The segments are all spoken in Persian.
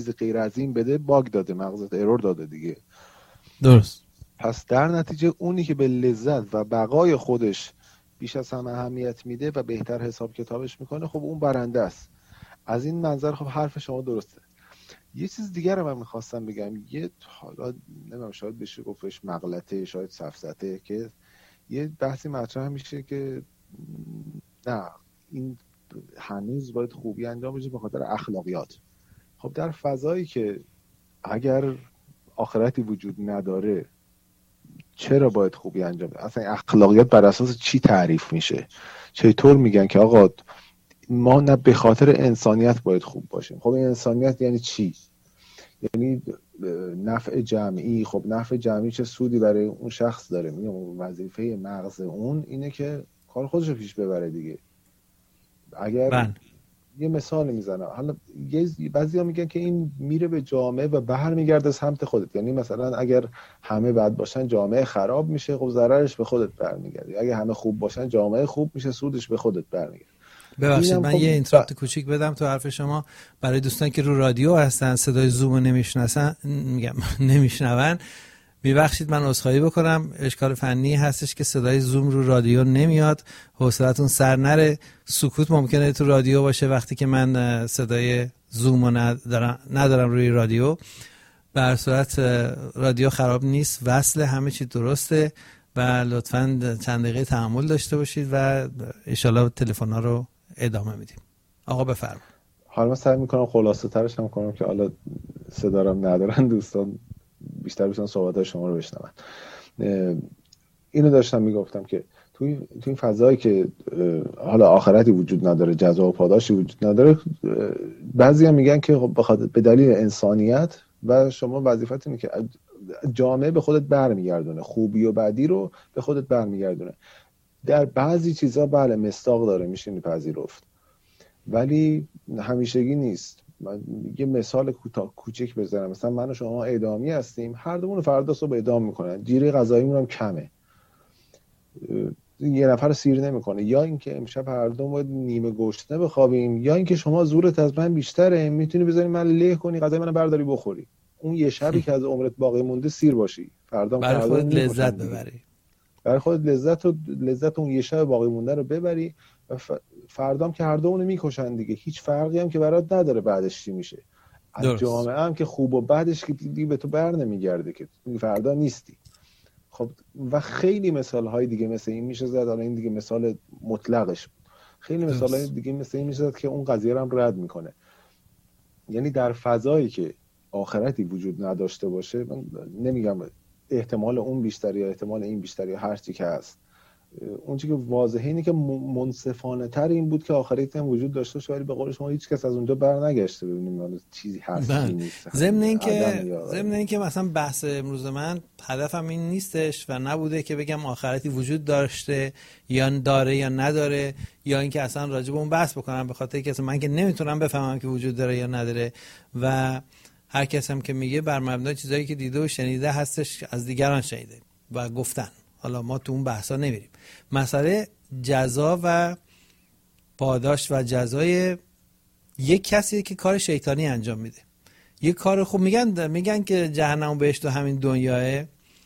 غیر از این بده باگ داده، مغزت ارور داده دیگه. درست. پس در نتیجه اونی که به لذت و بقای خودش بیش از همه اهمیت میده و بهتر حساب کتابش میکنه، خب اون برنده است. از این منظر خب حرف شما درسته. یه چیز دیگر رو من میخواستم بگم، یه حالا نمیدونم شاید بشه گفتش مغلطه، شاید سفسطه، که یه بحثی مطرح میشه که نه این هنوز باید خوبی انجام بشه به خاطر اخلاقیات. خب در فضایی که اگر آخرتی وجود نداره چرا باید خوبی انجام بشه؟ اصلا اخلاقیات بر اساس چی تعریف میشه؟ چطور میگن که آقا ما نه به خاطر انسانیت باید خوب باشیم؟ خب این انسانیت یعنی چی؟ یعنی نفع جمعی. خب نفع جمعی چه سودی برای اون شخص داره؟ میگم وظیفه مغز اون اینه که کار خودش رو پیش ببره دیگه. اگر یه مثال میزنم، حالا بعضیا میگن که این میره به جامعه و برمیگرده سمت خودت، یعنی مثلا اگر همه بد باشن جامعه خراب میشه، خب ضررش به خودت برمیگرده. اگه همه خوب باشن جامعه خوب میشه، سودش به خودت برمیگرده. ببخشید من یه اینتراپت کوچیک بدم تو حرف شما. برای دوستان که رو رادیو هستن صدای زوم رو نمیشنون، ببخشید من عذرخواهی بکنم، اشکال فنی هستش که صدای زوم رو رادیو نمیاد. حوصلتون سر نره. سکوت ممکنه تو رادیو باشه وقتی که من صدای زوم رو ندارم روی رادیو. به هر صورت رادیو خراب نیست، وصل همه چی درسته و لطفاً چند دقیقه تحمل داشته باشید و ان شاءالله تلفن‌ها رو ادامه میدیم. آقا بفرمایید. حالا من سعی میکنم خلاصه ترش هم کنم که حالا صدا رو ندارن دوستان بیشتر بشن صحبت‌های شما رو بشنون. اینو داشتم میگفتم که تو این فضایی که حالا آخرتی وجود نداره، جزا و پاداشی وجود نداره، بعضیا میگن که خب به دلیل انسانیت و شما وظیفتونه که جامعه به خودت برمیگردونه، خوبی و بدی رو به خودت برمیگردونه. در بعضی چیزا بله مصداق داره، میشه پذیرفت، ولی همیشگی نیست. من یه مثال کوچیک بزنم، مثلا من و شما اعدامی هستیم، هر دومون فردا صبح اعدام میکنن، جیره غذاییمون هم کمه، یه نفر سیر نمیکنه. یا اینکه امشب هر دوم باید نیمه گشنه بخوابیم، یا اینکه شما زورت از من بیشتره، میتونی بذاری من له کنی غذای منو برداری بخوری، اون یه شبی که از عمرت باقی مونده سیر باشی، فردا برای خودت لذت ببری، برای خودت لذت اون یه شب باقی مونده رو ببری و فردام که هر دومون میکشن دیگه، هیچ فرقی هم که برات نداره بعدش چی میشه. از جامعه هم که خوب و بدش که دیگه به تو بر نمیگرده که فردا نیستی. خب و خیلی مثال های دیگه مثل این میشه زد، حالا این دیگه مثال مطلقش بود، خیلی مثال های دیگه مثل این میشه زد که اون قضیه رو هم رد میکنه. یعنی در فضایی که آخرتی وجود نداشته باشه، من نمیگم احتمال اون بیشتر یا احتمال این بیشتر یا هر چی که هست، اون چیزی که واضحه اینه که منصفانه تر این بود که آخرتی هم وجود داشته باشه، ولی به قول شما هیچ کس از اونجا بر نگشته. ببینیم چیزی هست نیست. ضمن اینکه مثلا بحث امروز من هدفم این نیستش و نبوده که بگم آخرتی وجود داشته یا داره یا نداره، یا اینکه اصلا راجع به اون بحث بکنم، به خاطر اینکه من که نمیتونم بفهمم که وجود داره یا نداره و هر کس هم که میگه بر مبنای چیزایی که دیده و شنیده هستش، از دیگران شنیده و گفتن. حالا ما تو اون بحثا نمیریم. مسئله جزا و پاداش و جزای یک کسی که کار شیطانی انجام میده، یک کار خوب، میگن که جهنم و بهشت و همین دنیاه.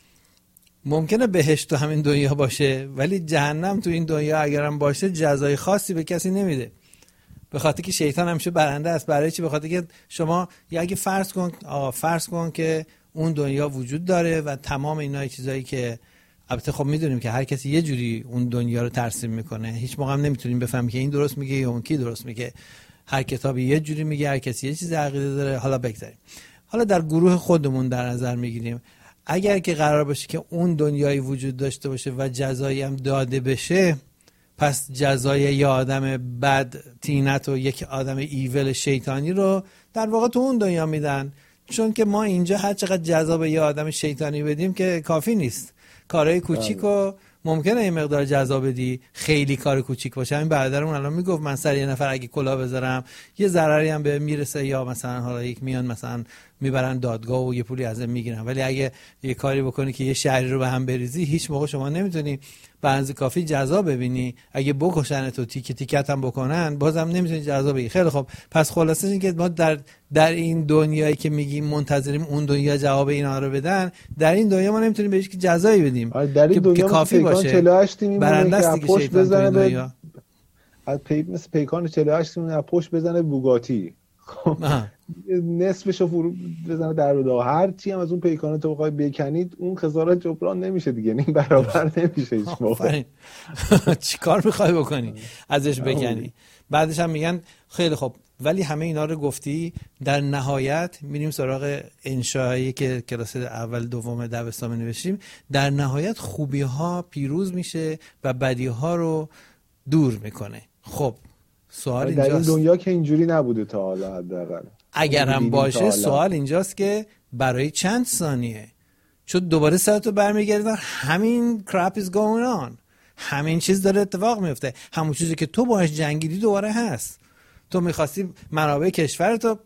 ممکنه بهشت و همین دنیا باشه ولی جهنم تو این دنیا اگرم باشه جزای خاصی به کسی نمیده، به خاطر که شیطان همیشه برنده است. برای چی؟ به خاطر که شما اگه فرض کن که اون دنیا وجود داره و تمام اینا چیزایی که البته خب میدونیم که هر کسی یه جوری اون دنیا رو ترسیم میکنه، هیچ موقع هم نمیتونیم بفهمیم که این درست میگه یا اون کی درست میگه، هر کتابی یه جوری میگه، هر کسی یه چیز عقیده داره. حالا بگذاریم، حالا در گروه خودمون در نظر میگیریم، اگر که قرار باشه که اون دنیایی وجود داشته باشه و جزایی هم داده بشه، پس جزای یه آدم بد تینت و یک آدم ایول شیطانی رو در واقع تو اون دنیا میدن، چون که ما اینجا هر چقدر جزا به یه آدم شیطانی بدیم که کافی نیست. کارهای کوچیکو ممکنه این مقدار جزا بدی، خیلی کار کوچیک باشه. همین برادرمون الان میگفت من سر یه نفر اگه کلاه بذارم یه ضرری هم به میرسه، یا مثلا حالا یک میان مثلا میبرن دادگاه و یه پولی ازم میگیرن، ولی اگه یه کاری بکنی که یه شهری رو به هم بریزی، هیچ موقع شما نمیتونی به اندازه کافی جزا ببینی. اگه بکشن تو تیکه تیکت هم بکنن بازم نمیتونی جزا بگیری. خیلی خب، پس خلاصه این که ما در این دنیایی که میگیم منتظریم اون دنیا جواب اینا رو بدن، در این دنیا ما نمیتونیم بهش که جزایی بدیم در این دنیا که کافی باشه. 48 برندست دیگه پشت شیطان تو این دنیا. مثل پیکان 48 میمونه پشت بزنه بوگاتی، خب نصفشو فرو بزنه در ردا. هر چی هم از اون پیکانه تو بخوای بکنید اون خسارت جبران نمیشه دیگه، این برابر نمیشه هیچ موقع. چیکار میخوای بکنی ازش بکنی؟ بعدش هم میگن خیلی خب، ولی همه اینا رو گفتی، در نهایت میریم سراغ انشایی که کلاس اول دوم دبستان نوشتیم. در نهایت خوبی ها پیروز میشه و بدی ها رو دور میکنه. خب سوال اینجاست، در این دنیا که اینجوری نبوده تا حالا، حداقل اگر هم باشه سوال اینجاست که برای چند ثانیه؟ چون دوباره سرتو برمیگردن همین crap is going on، همین چیز داره اتفاق میفته، همون چیزی که تو باهاش جنگیدی دوباره هست. تو میخواستی منابع کشورتو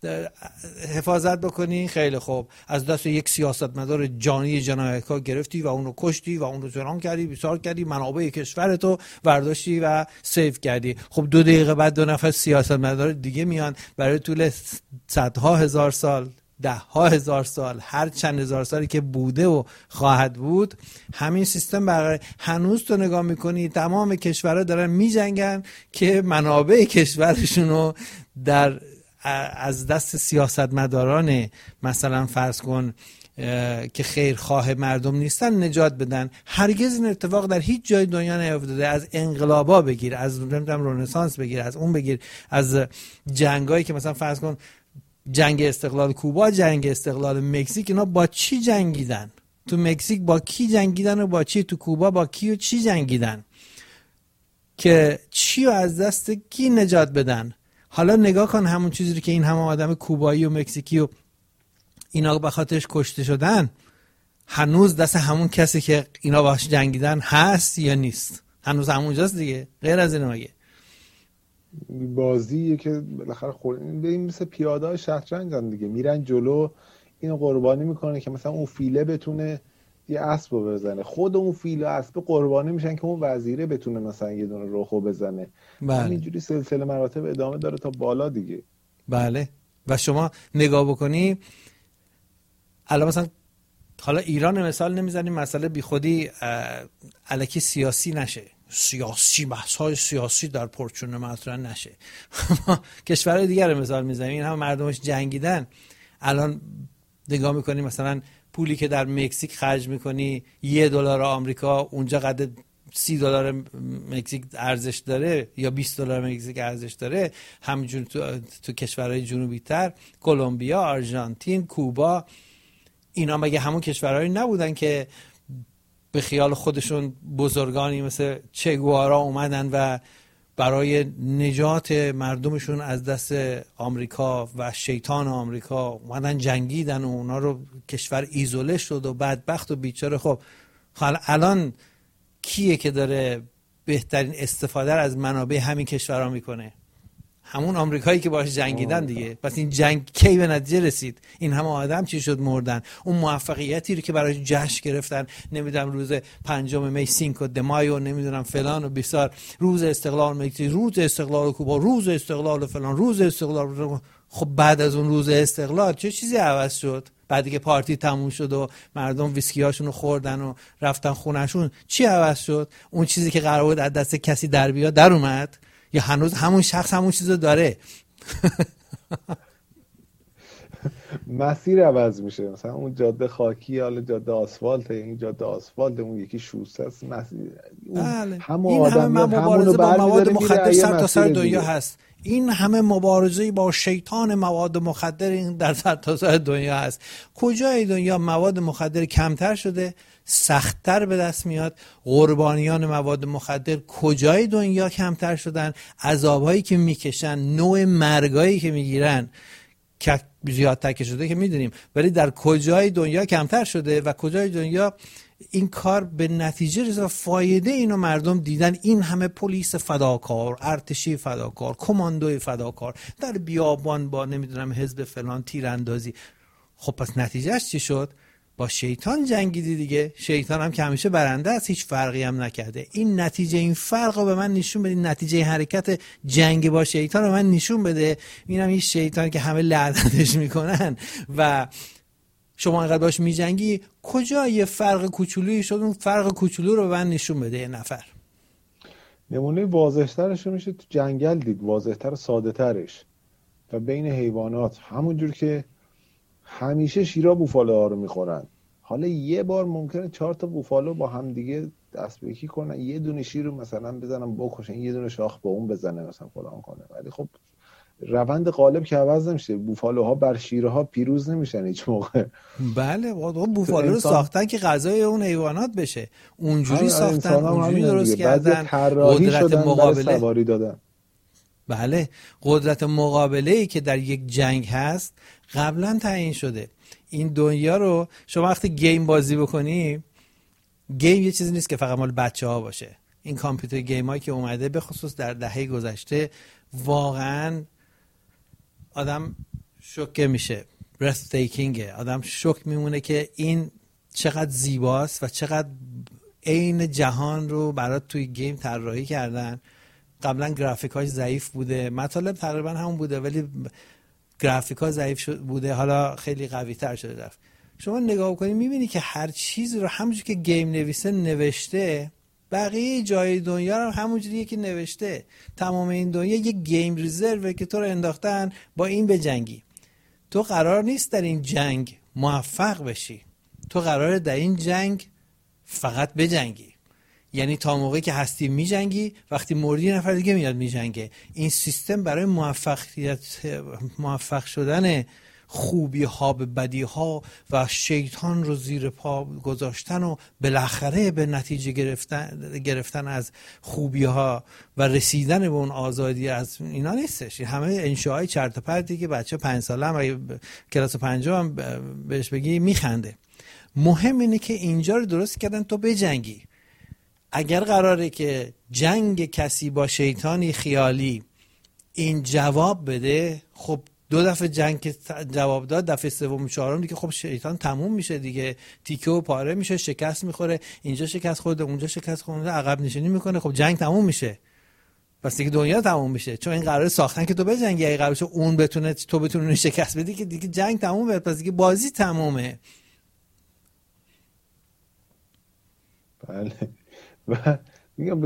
حفاظت بکنی، خیلی خوب، از دست یک سیاستمدار جانی جنایتکار گرفتی و اونو کشتی و اونو چنان کردی، بیسار کردی، منابع کشورتو برداشتی و سیف کردی. خب 2 دقیقه بعد 2 نفر سیاستمدار دیگه میان برای طول صدها هزار سال، 10,000 سال، هر چند هزار سالی که بوده و خواهد بود همین سیستم برقرار. هنوز تو نگاه میکنی تمام کشورها دارن میجنگن که منابع کشورشونو از دست سیاستمداران مثلا فرض کن که خیرخواه مردم نیستن نجات بدن. هرگز این اتفاق در هیچ جای دنیا نیفتاده. از انقلابا بگیر، از رنسانس بگیر، از اون بگیر، از جنگایی که مثلا فرض کن جنگ استقلال کوبا، جنگ استقلال مکزیک، اینا با چی جنگیدن؟ تو مکزیک با کی جنگیدن و با چی؟ تو کوبا با کی و چی جنگیدن که چی رو از دست کی نجات بدن؟ حالا نگاه کن همون چیزی رو که این همه آدم کوبایی و مکزیکی و اینا به خاطرش کشته شدن هنوز دست همون کسی که اینا باش جنگیدن هست یا نیست؟ هنوز همونجاست دیگه. غیر از این مگه بازیه که بالاخره این مثل پیاده‌های شطرنجن دیگه، میرن جلو، اینو قربانی میکنه که مثلا اون فیله بتونه یه اسب رو بزنه، خود اون فیل و اسب قربانی میشن که اون وزیره بتونه مثلا یه دونه رخو بزنه. همینجوری سلسله مراتب ادامه داره تا بالا دیگه. بله. و شما نگاه بکنی الان مثلا حالا ایران مثال نمیزنیم، مسئله بی خودی الکی سیاسی نشه، بحث‌های سیاسی در پرچون مطرح نشه. کشورهای دیگر مثال میزنیم، این هم مردمش جنگیدن. الان نگاه میکنی مثلا پولی که در مکزیک خرج میکنی $1 آمریکا اونجا قدر $30 مکزیک ارزش داره یا $20 مکزیک ارزش داره. همینجور تو کشورهای جنوبی تر، کلمبیا، آرژانتین، کوبا، اینا مگه همون کشورهایی نبودن که به خیال خودشون بزرگانی مثل چه گوارا اومدن و برای نجات مردمشون از دست آمریکا و شیطان آمریکا اومدن جنگیدن و اونا رو کشور ایزوله شد و بدبخت و بیچاره. خب الان کیه که داره بهترین استفاده از منابع همین کشورها میکنه؟ همون آمریکایی که باش جنگیدن دیگه. پس این جنگ کی به نتیجه رسید؟ این همه آدم چی شد مردن؟ اون موفقیتی رو که برای جشن گرفتن، نمیدونم روز 5 می، 5 د مایو، نمیدونم فلان و بیسار، روز استقلال مکزیک، روز استقلال کوبا، روز استقلال فلان، روز استقلال. خب بعد از اون روز استقلال چه چیزی عوض شد؟ بعدی که پارتی تموم شد و مردم ویسکیاشون رو خوردن و رفتن خونهشون، چی عوض شد؟ اون چیزی که قرار بود از دست کسی در بیاد در اومد؟ یا هنوز همون شخص همون چیزو داره؟ مسیر عوض میشه، مثلا اون جاده خاکی حالا جاده آسفالت، این جاده آسفالت، اون یکی شوسته است. بله. این همه مبارزه با مواد مخدر سر تا سر دنیا هست. این همه مبارزه با شیطان مواد مخدر این در سر تا سر دنیا هست. کجای دنیا مواد مخدر کمتر شده، سخت‌تر به دست میاد؟ قربانیان مواد مخدر کجای دنیا کمتر شدن؟ عذابایی که میکشن، نوع مرگایی که میگیرن که زیادتر که شده که میدونیم، ولی در کجای دنیا کمتر شده و کجای دنیا این کار به نتیجه رسید و فایده اینو مردم دیدن؟ این همه پلیس فداکار، ارتشی فداکار، کماندوی فداکار در بیابان با نمیدونم حزب فلان تیراندازی. خب پس نتیجهش چی شد؟ با شیطان جنگیدی دیگه، شیطان هم که همیشه برنده است، هیچ فرقی هم نکرده. این نتیجه این فرق رو به من نشون بده، نتیجه حرکت جنگ با شیطان رو من نشون بده. اینم این شیطان که همه لعنتش میکنن و شما انقدر باش میجنگی، کجا یه فرق کوچولویی شد؟ اون فرق کوچولو رو به من نشون بده. یه نفر نمونه واضح‌ترش رو میشه تو جنگل دید، واضح‌تر و ساده‌ترش و بین حیوانات. همونجور که همیشه شیرا بوفالوها رو میخورن، حالا یه بار ممکنه 4 تا بوفالو با هم دیگه دست به یکی کنن، یه دونه شیر رو مثلا بزنن بکشن، یه دونه شاخ به اون بزنه مثلا فلان کنه، ولی خب روند غالب که عوض نمیشه. بوفالوها بر شیرها پیروز نمیشن هیچ موقع. بله بوفالو رو ساختن که غذای اون حیوانات بشه، اونجوری ساختن، اونجوری درست کردن، قدرت مقابله سواری دادن. بله، قدرت مقابله‌ای که در یک جنگ هست قبلا تعیین شده. این دنیا رو شما وقتی گیم بازی بکنی، گیم یه چیزی نیست که فقط مال بچه‌ها باشه. این کامپیوتر گیم هایی که اومده به خصوص در دهه گذشته واقعا آدم شوکه میشه، breathtakingه، آدم شوک میمونه که این چقدر زیباست و چقدر عین جهان رو برات توی گیم طراحی کردن. قبلا گرافیکاش ضعیف بوده، مطالب تقریبا همون بوده ولی گرافیکا ضعیف بوده، حالا خیلی قوی تر شده. شما نگاه کنید میبینی که هر چیزی رو همونجوری که گیم نویسه نوشته، بقیه جای دنیا رو همونجوریه که نوشته. تمام این دنیا یک گیم ریزروه که تو رو انداختن با این بجنگی. تو قرار نیست در این جنگ موفق بشی، تو قراره در این جنگ فقط بجنگی. یعنی تا موقعی که هستی میجنگی، وقتی مردی یه نفر دیگه میاد میجنگه. این سیستم برای موفق شدن خوبی ها به بدی ها و شیطان رو زیر پا گذاشتن و بالاخره به نتیجه گرفتن از خوبی ها و رسیدن به اون آزادی از اینا نیستش. همه انشاءای چرت و پرتی که بچه 5 ساله هم کلاس 5 هم بهش بگی میخنده. مهم اینه که اینجا رو درست کردن تو بجنگی. اگر قراره که جنگ کسی با شیطانی خیالی این جواب بده، خب 2 دفعه جنگ که جواب داد، دفعه سوم و چهارم دیگه خب شیطان تموم میشه دیگه، تیکه و پاره میشه، شکست میخوره، اینجا شکست خورده، اونجا شکست خورده، عقب نشینی میکنه، خب جنگ تموم میشه. پس دیگه دنیا تموم میشه، چون این قراره ساختن که تو بجنگی. اگه قراره اون بتونه تو بتونی شکست بدی که دیگه جنگ تمومه، پس دیگه بازی تمومه. بله و میگم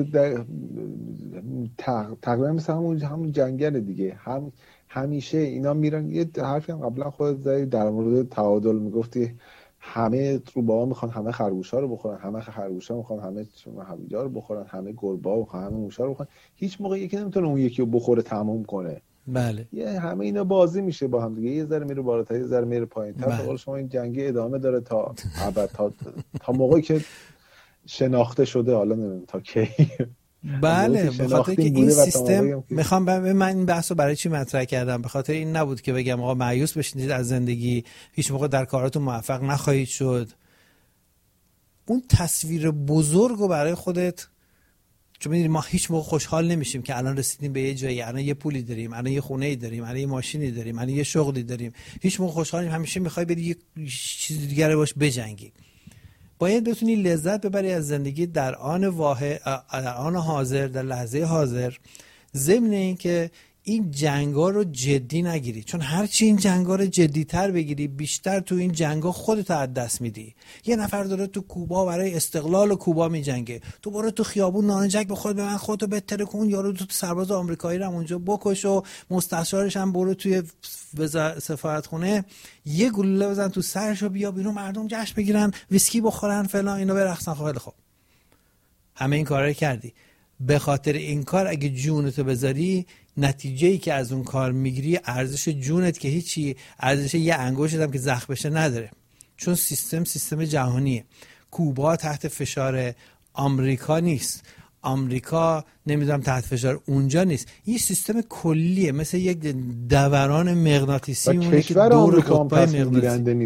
تقریبا مثل همون جنگل دیگه. همیشه اینا میرن. یه حرفی هم قبلا خودت زدی در مورد تعادل، میگفتی همه روباها میخوان همه خرگوشا رو بخورن، همه خرگوشا میخوان همه هویجا رو بخورن، همه گربه‌ها میخوان همه موشا رو بخورن. هیچ موقع یکی نمیتونه اون یکی رو بخوره تموم کنه. بله، یه همه اینا بازی میشه با هم دیگه، یه ذره میره بالاتر یه ذره میره پایین‌تر. بله. تا شما این جنگ ادامه داره تا ابد، تا موقعی که شناخته شده، حالا نمیدونم تا کی. بله، به خاطر که این سیستم من این بحث رو برای چی مطرح کردم؟ به خاطر این نبود که بگم آقا مایوس بشید از زندگی، هیچ موقع در کاراتون موفق نخواهید شد. اون تصویر بزرگ رو برای خودت، چون می‌دونی ما هیچ موقع خوشحال نمیشیم که الان رسیدیم به یه جایی، الان یه پولی داریم، الان یه خونه‌ای داریم، الان یه ماشینی داریم، الان یه شغلی داریم. هیچ موقع خوشحال نمیشیم، همیشه می‌خوای بری یه چیز دیگه رو باش بجنگی. باید بتونی لذت ببری از زندگی در آن واحد، در آن حاضر، در لحظه حاضر، ضمن این که این جنگا رو جدی نگیری. چون هرچی این جنگا رو جدی‌تر بگیری، بیشتر تو این جنگا خودت از دست میدی. یه نفر داره تو کوبا برای استقلال کوبا میجنگه، تو برو تو خیابون نانجک به خود به من خودتو بهتره کن، یارو تو سرباز آمریکایی رو اونجا بکش و مستشارش هم برو توی سفارتخونه یه گلوله بزن تو سرش و بیا بیرون، مردم جشن بگیرن، ویسکی بخورن، فلان، اینو برقصن. خب همه این کارا کردی. به خاطر این کار اگه جونتو بذاری، نتیجه‌ای که از اون کار میگیری ارزش جونت که هیچی، ارزش یه انگشتت هم که زخم بشه نداره. چون سیستم جهانیه. کوبا تحت فشار آمریکا نیست، آمریکا نمیدونم تحت فشار اونجا نیست. این سیستم کلیه، مثل یک دوران مغناطیسی مونه که دور قطبای مغناطیسی نیست.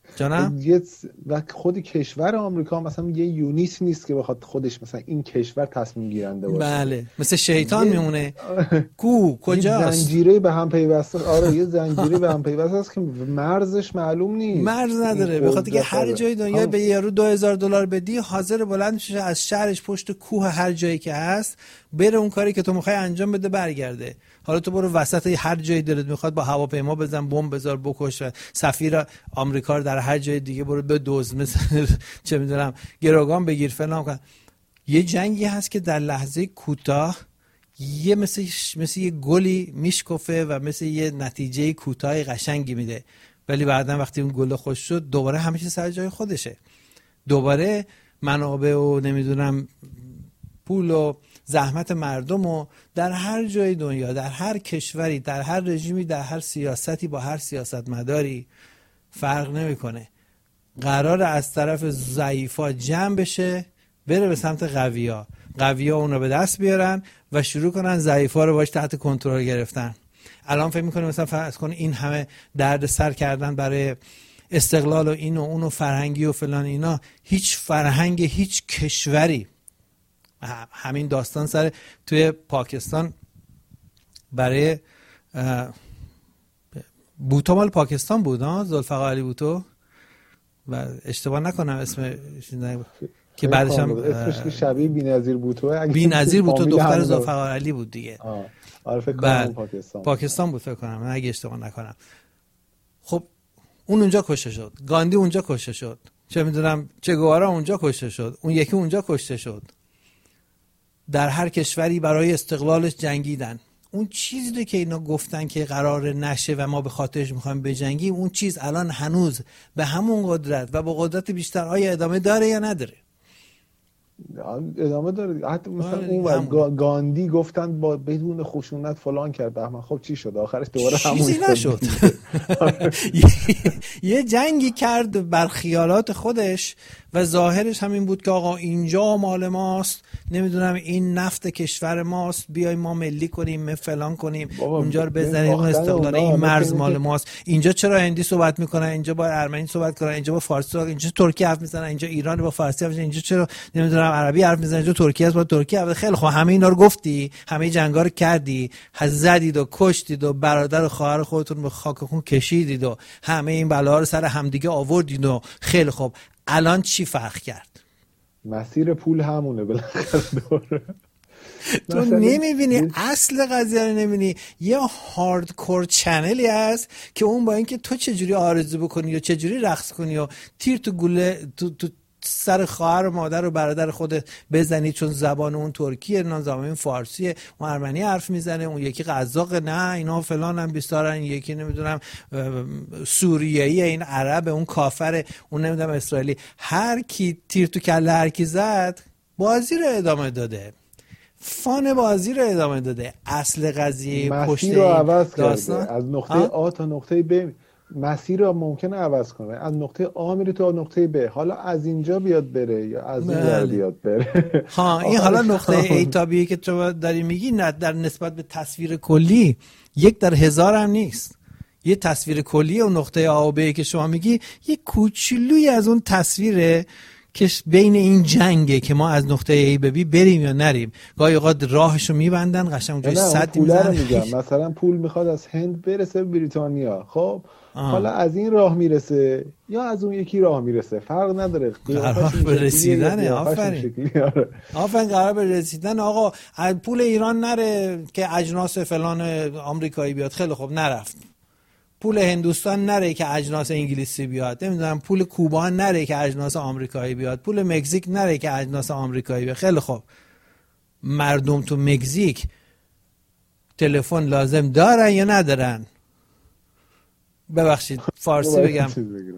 جانم و خود کشور آمریکا مثلا یه یونیت نیست که بخواد خودش مثلا این کشور تصمیم گیرنده باشه. بله مثل شیطان میمونه. کجاست؟ زنجیره به هم پیوسته. آره یه زنجیره به هم پیوسته است که مرزش معلوم نیست، مرز نداره. بخاطر که هر جای دنیا به یارو $2000 بدی حاضر بلند شه از شهرش پشت کوه هر جایی که هست بره اون کاری که تو میخوای انجام بده برگرده. حالا تو برو وسط هر جایی دلت میخواد با هواپیما بزن، بمب بذار، بکش، سفیر آمریکا رو در هر جای دیگه برو بدزد، مثلا چه میدونم گروگان بگیر فلان کن. یه جنگی هست که در لحظه کوتاه یه مثل یه گلی میشکفه و مثل یه نتیجه کوتاه قشنگی میده، ولی بعداً وقتی اون گل خوش شد دوباره همه چیز سر جای خودشه. دوباره منابع و نمیدونم پول و زحمت مردم و در هر جای دنیا، در هر کشوری، در هر رژیمی، در هر سیاستی، با هر سیاستمداری فرق نمیکنه. قرار از طرف ضعیفا جمع بشه بره به سمت قویا اون رو به دست بیارن و شروع کنن ضعیفا رو باش تحت کنترل گرفتن. الان فکر میکنه مثلا فرض کن این همه درد سر کردن برای استقلال و این و اون و فرهنگی و فلان اینا، هیچ فرهنگ هیچ کشوری. همین داستان سر توی پاکستان برای بوتو مال پاکستان بود ها، ذوالفقار علی بوتو و اشتباه نکنم اسم که بعدش هم اسمش شبیه بی‌نظیر بوتو، بی‌نظیر بوتو دختر ذوالفقار علی بود دیگه. آره فکر کنم پاکستان بود فکر کنم اگه اشتباه نکنم. خب اون اونجا کشته شد، گاندی اونجا کشته شد، چه میدونم چه گوارا اونجا کشته شد، اون یکی اونجا کشته شد. در هر کشوری برای استقلالش جنگیدن. اون چیزی که اینا گفتن که قرار نشه و ما به خاطرش میخوایم بجنگیم، اون چیز الان هنوز به همون قدرت و با قدرت بیشتر آیا ادامه داره یا نداره؟ ادامه داره. حتی مثلا اون گاندی گفتن با بدون خشونت فلان کرد بهمن. خب چی شد آخرش؟ دوباره همون چیزی نشد. یه جنگی کرد بر خیالات خودش و ظاهرش همین بود که آقا اینجا مال ماست، نمیدونم این نفت کشور ماست، بیای ما ملی کنیم، فلان کنیم، اونجا رو بزنیم، اون استقلال، این مرز مال ماست. اینجا چرا هندی صحبت میکنن، اینجا با ارمنی صحبت کنن، اینجا با فارسی صحبت، اینجا ترکی حرف میزنن، اینجا ایران با فارسی حرف میزنن، اینجا چرا نمیدونم عربی حرف میزنن، اینجا ترکیه است با ترکی حرف. خیلی خب همه اینا رو گفتی، همه جنگا رو کردی، زدید و کشتید و برادر و خواهر خودتون به خاک خون کشیدید و همه این بلاها رو سر همدیگه آوردید و خیلی خب الان چی فرق کرد؟ مسیر پول همونه بالاخره دوره. تو نمیبینی اصل قضیه رو نمیبینی. یه هاردکور چنلی هست که اون با اینکه تو چجوری آرزو بکنی و چجوری رقص کنی و تیر تو گوله تو سر خواهر و مادر و برادر خودت بزنی، چون زبان اون ترکیه، نه زبان فارسیه، اون ارمنی حرف میزنه، اون یکی قزاق، نه اینا فلان هم بیستارن، یکی نمیدونم سوریه‌ای، این عرب، اون کافر، اون نمیدونم اسرائیلی. هر کی تیر تو کله هر کی زد بازی رو ادامه داده، فان بازی رو ادامه داده. اصل قضیه پشت رو عوض کرده از نقطه آ تا نقطه ب. مسیر رو ممکنه عوض کنه، از نقطه آ میره تا نقطه ب، حالا از اینجا بیاد بره یا از اینجا بیاد بره. ها این حالا نقطه ای تا بی که تو داری میگی نه، در نسبت به تصویر کلی 1 در 1000 هم نیست. یه تصویر کلی اون نقطه آ و ب که شما میگی یه کوچولویی از اون تصویره که بین این جنگه که ما از نقطه ای به بی بریم یا نریم. گاهی اوقات راهشو میبندن قشنگ اونجوری صد میزنن. مثلا پول میخواد از هند برسه بریتانیا، خب حالا از این راه میرسه یا از اون یکی راه میرسه، فرق نداره، قرار به رسیدنه. آفرین قرار به رسیدن. آقا پول ایران نره که اجناس فلان آمریکایی بیاد، خیلی خب نرفت. پول هندوستان نره که اجناس انگلیسی بیاد، نمیدونم پول کوبا نره که اجناس آمریکایی بیاد، پول مکزیک نره که اجناس آمریکایی بیاد. خیلی خب مردم تو مکزیک تلفن لازم دارن یا ندارن؟ ببخشید فارسی بگم،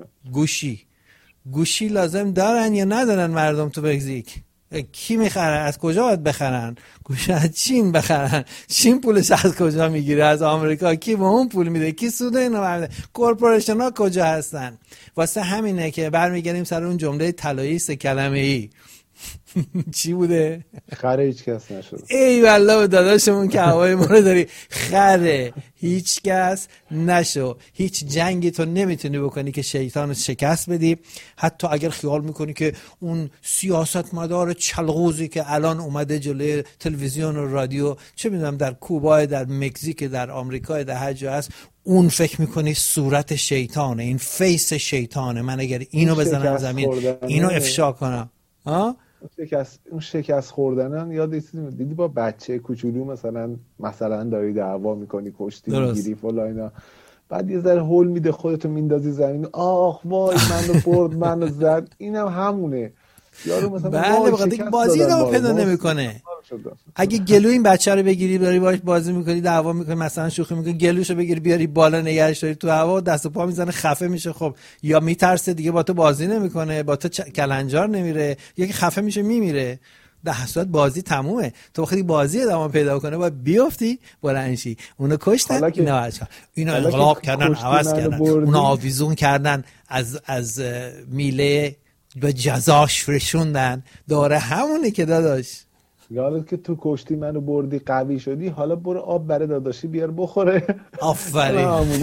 گوشی لازم دارن یا ندارن مردم تو مکزیک؟ کی میخره؟ از کجا باید بخرن؟ گوشی از چین بخرن. چین پولش از کجا میگیره؟ از آمریکا. کی به اون پول میده؟ کی سود اینو برمیده؟ کورپوریشن ها کجا هستن؟ واسه همینه که برمیگردیم سر اون جمله طلایی 3 کلمه ای چی بوده؟ خره هیچ کس نشد. ای والله داداشمون که هوای ما رو داری. خره هیچ کس نشو. هیچ جنگی تو نمیتونی بکنی که شیطان رو شکست بدی. حتی اگر خیال میکنی که اون سیاستمدار چلغوزی که الان اومده جلوی تلویزیون و رادیو، چه میدونم در کوبا، در مکزیک، در آمریکا، در هر جا هست، اون فکر میکنی صورت شیطانه، این فیس شیطانه، من اگر اینو بزنم زمین اینو افشا کنم. اون شکست خوردنن یاد دیدی با بچه کوچولو مثلا داری دعوا میکنی، کشتی میگیری فلان اینا، بعد یه ذره هول میده خودتو میندازی زمین، آخ وای منو برد منو زد. اینم همونه یارو مثلا بله بخاطر بازی رو پیدا نمیکنه. اگه گلو این بچه رو بگیری داری باهاش بازی میکنی، دعوا میکنی، مثلا شوخی میکنی، گلوشو بگیری بیاری بالا نگهش داری تو هوا، دست و پا میزنه خفه میشه، خب یا میترسه دیگه با تو بازی نمیکنه، با تو کلنجار نمیره، یا که خفه میشه میمیره، در صورت بازی تمومه. تو وقتی بازی ادامه پیدا کنه باید بیفتی بلندشی. اونو کشتن، اینا انقلاب کردن، عوض کردن، اونو آویزون کردن، از میله به جزاش فرشوندن. داره همونه که داداش، یادت که تو کشتی منو بردی قوی شدی، حالا برو آب بره داداشی بیار بخوره. آفرین.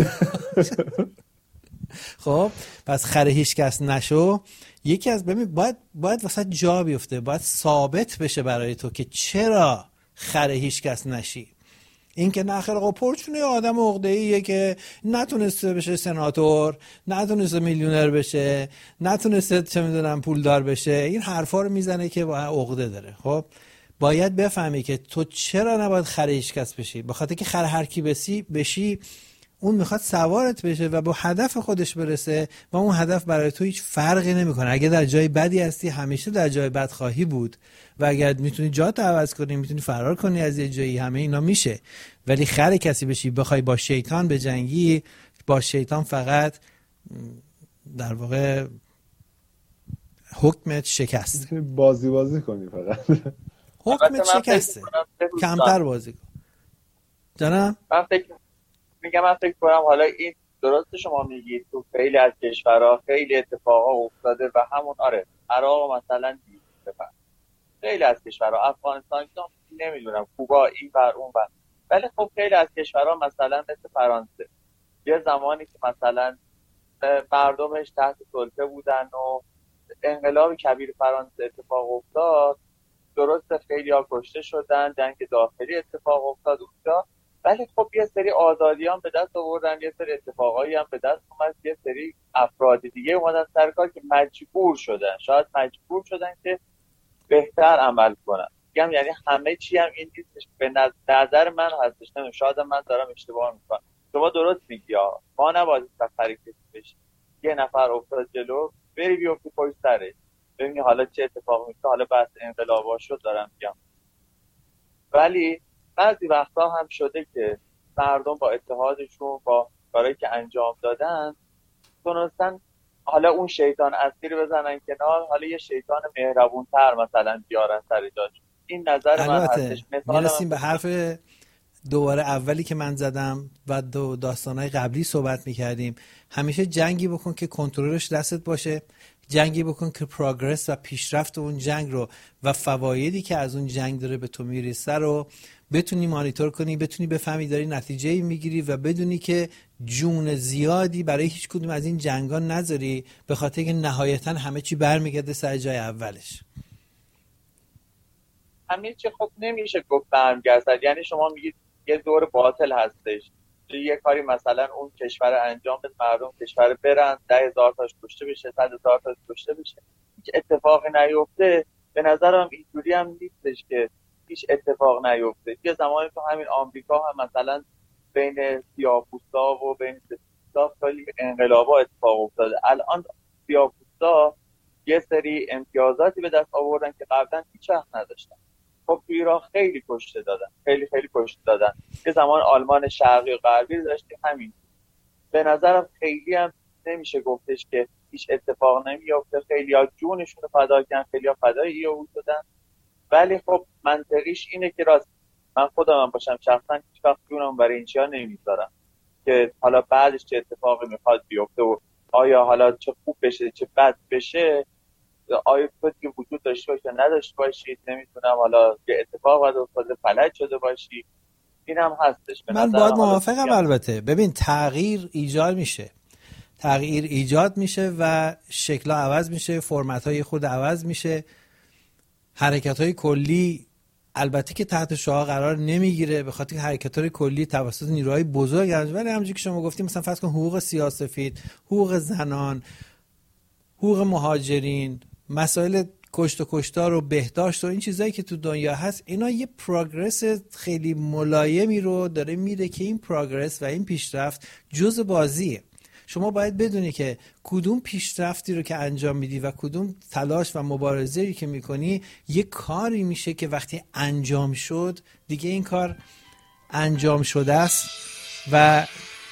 خب پس خره هیچ کس نشو. یکی از ببین باید وسط جا بیفته، باید ثابت بشه برای تو که چرا خره هیچ کس نشی. این که نخیر آقا پرچونه آدم عقده‌ایه که نتونسته بشه سناتور، نتونسته میلیونر بشه، نتونسته چه میدونم پولدار بشه، این حرفا رو میزنه که با عقده داره. خب باید بفهمی که تو چرا نباید خره هیچ کس بشی. بخاطر که خره هر کی بشی اون میخواد سوارت بشه و با هدف خودش برسه و اون هدف برای تو هیچ فرقی نمیکنه. اگه در جای بدی هستی همیشه در جای بد خواهی بود و اگر میتونی جات عوض کنی، میتونی فرار کنی از یه جایی، همه اینا میشه. ولی خر کسی بشی بخوای با شیطان بجنگی، با شیطان فقط در واقع حکمت شکست. بازی کنی فقط. حکمت شکسته. کمتر بازی کن. جانم؟ من فکر کنم حالا این درست شما میگید تو خیلی از کشورها خیلی اتفاقا افتاده و همون عراق مثلا بفرمایید، خیلی از کشورها، افغانستان که نمیدونم، کوبا، این ور اون ور، ولی خب خیلی از کشورها مثلا مثل فرانسه یه زمانی که مثلا مردمش تحت سلطه بودن و انقلاب کبیر فرانسه اتفاق افتاد، درست خیلی ها کشته شدن، جنگ داخلی اتفاق افتاد اونجا، ولی خب یه سری آزادیان به دست آوردن، یه سری اتفاقایی هم به دست اومد، یه سری افراد دیگه اومدن سر کار که مجبور شدن که بهتر عمل کنن. میگم یعنی همه چی هم این نیستش، به نظر من هستش، نمیدونم شاید من دارم اشتباه میکنم. شما درست میگی، ما نباید سفری کسی بشیم، یه نفر افتاد جلو بری بیفتی پشت سرش ببینی حالا چه اتفاق میفته. حالا بحث انقلابا شد دارم میگم، ولی بعضی وقتا هم شده که مردم با اتحادشون، با کارهایی که انجام دادن، تونستن حالا اون شیطان اصلی رو بزنن کنار، حالا یه شیطان مهربونتر مثلا بیارن سر جاش. این نظر من هستش. میرسیم به حرف دوباره اولی که من زدم و داستانهای قبلی صحبت میکردیم. همیشه جنگی بکن که کنترلش دستت باشه، جنگی بکن که پروگرس و پیشرفت اون جنگ رو و فوایدی که از اون جنگ داره به تو میرسه رو بتونی مانیتور کنی، بتونی بفهمی داری نتیجه‌ای میگیری و بدونی که جون زیادی برای هیچ کدوم از این جنگا نذاری، به خاطر که نهایتا همه چی برمیگرده سر جای اولش. همه چی خب نمیشه گفت برمیگرده، یعنی شما میگید یه دور باطل هستش، یه کاری مثلا اون کشور انجام بده، مردم کشور برن 10,000 تاش کشته بشه، 100,000 تاش کشته بشه، هیچ اتفاقی نیفته. به نظرم اینجوری هم نیستش که هیچ اتفاق نیفته. یه زمانی تو همین آمریکا هم مثلا بین سیاه‌پوستا و بین سفیدپوستا خیلی انقلابا اتفاق افتاده. الان سیاه‌پوستا یه سری امتیازاتی به دست آوردن که قبلا هیچ وقت نداشتن. خب تو ایران خیلی کشته دادن، خیلی کشته دادن. یه زمان آلمان شرقی و غربی داشتیم همین. به نظرم خیلی هم نمیشه گفتش که هیچ اتفاق نمیفته. خیلی‌ها جونشون رو فدا کردن، خیلی‌ها فدای ایو شدن، ولی خب منطقیش اینه که راست من خودم باشم شخصا هیچ وقت جونم برای این چیزا نمیذارم که حالا بعدش چه اتفاقی میخواد بیفته و آیا حالا چه خوب بشه چه بد بشه. آیا که وجود داشته باشه نداشته باشید، نمیتونم حالا یه اتفاق باید افتاده فلج شده باشی، این هم هستش. من باید موافقم. البته ببین تغییر ایجاد میشه و شکل‌ها عوض میشه، فرمت‌های خود عوض میشه، حرکت‌های کلی البته که تحت شعاع قرار نمیگیره به خاطر حرکت‌های کلی توسط نیروهای بزرگ، ولی همونجوری که شما گفتیم مثلا فرض کن حقوق سیاه‌سفید، حقوق زنان، حقوق مهاجرین، مسائل کشت و کشتار و بهداشت و این چیزایی که تو دنیا هست، اینا یه پروگرس خیلی ملایمی رو داره میره که این پروگرس و این پیشرفت جزء بازیه. شما باید بدونی که کدوم پیشرفتی رو که انجام میدی و کدوم تلاش و مبارزه‌ای که میکنی یه کاری میشه که وقتی انجام شد دیگه این کار انجام شده است و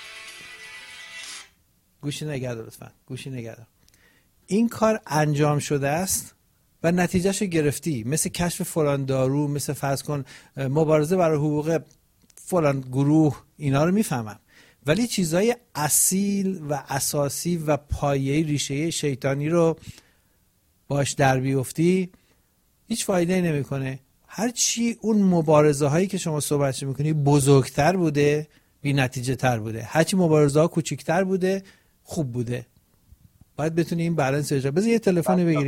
گوشی نگردار لطفاً، گوشی نگردار. این کار انجام شده است و نتیجهشو گرفتی، مثل کشف فلان دارو، مثل فرض کن مبارزه برای حقوق فلان گروه، اینا رو میفهمم، ولی چیزای اصیل و اساسی و پایه‌ای ریشه شیطانی رو باش در بیفتی هیچ فایده نمیکنه. هرچی اون مبارزه هایی که شما صحبتش میکنی بزرگتر بوده بی نتیجه تر بوده، هرچی مبارزه ها کوچیکتر بوده خوب بوده. باید بتونی این بالانس اجرا. بذار یه تلفن بگیریم.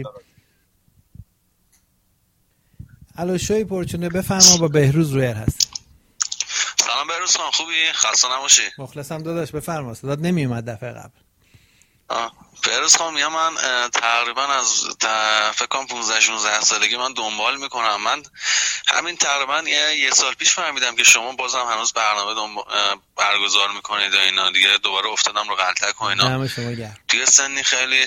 الو شوی پرچونه، بفرما. با بهروز رویر هست. سلام بهروز خان، خوبی؟ خسته نباشی. مخلصم داداش، بفرما. صدات نمیومد دفعه قبل. بهروز خان میگم من تقریبا از فکر کنم 15-16 سالگی من دنبال میکنم. من همین تقریبا یه سال پیش فهمیدم که شما بازم هنوز برنامه برگزار میکنید و اینا، دیگه دوباره افتادم رو غلطک و اینا. دم شما گرم. توی سنی خیلی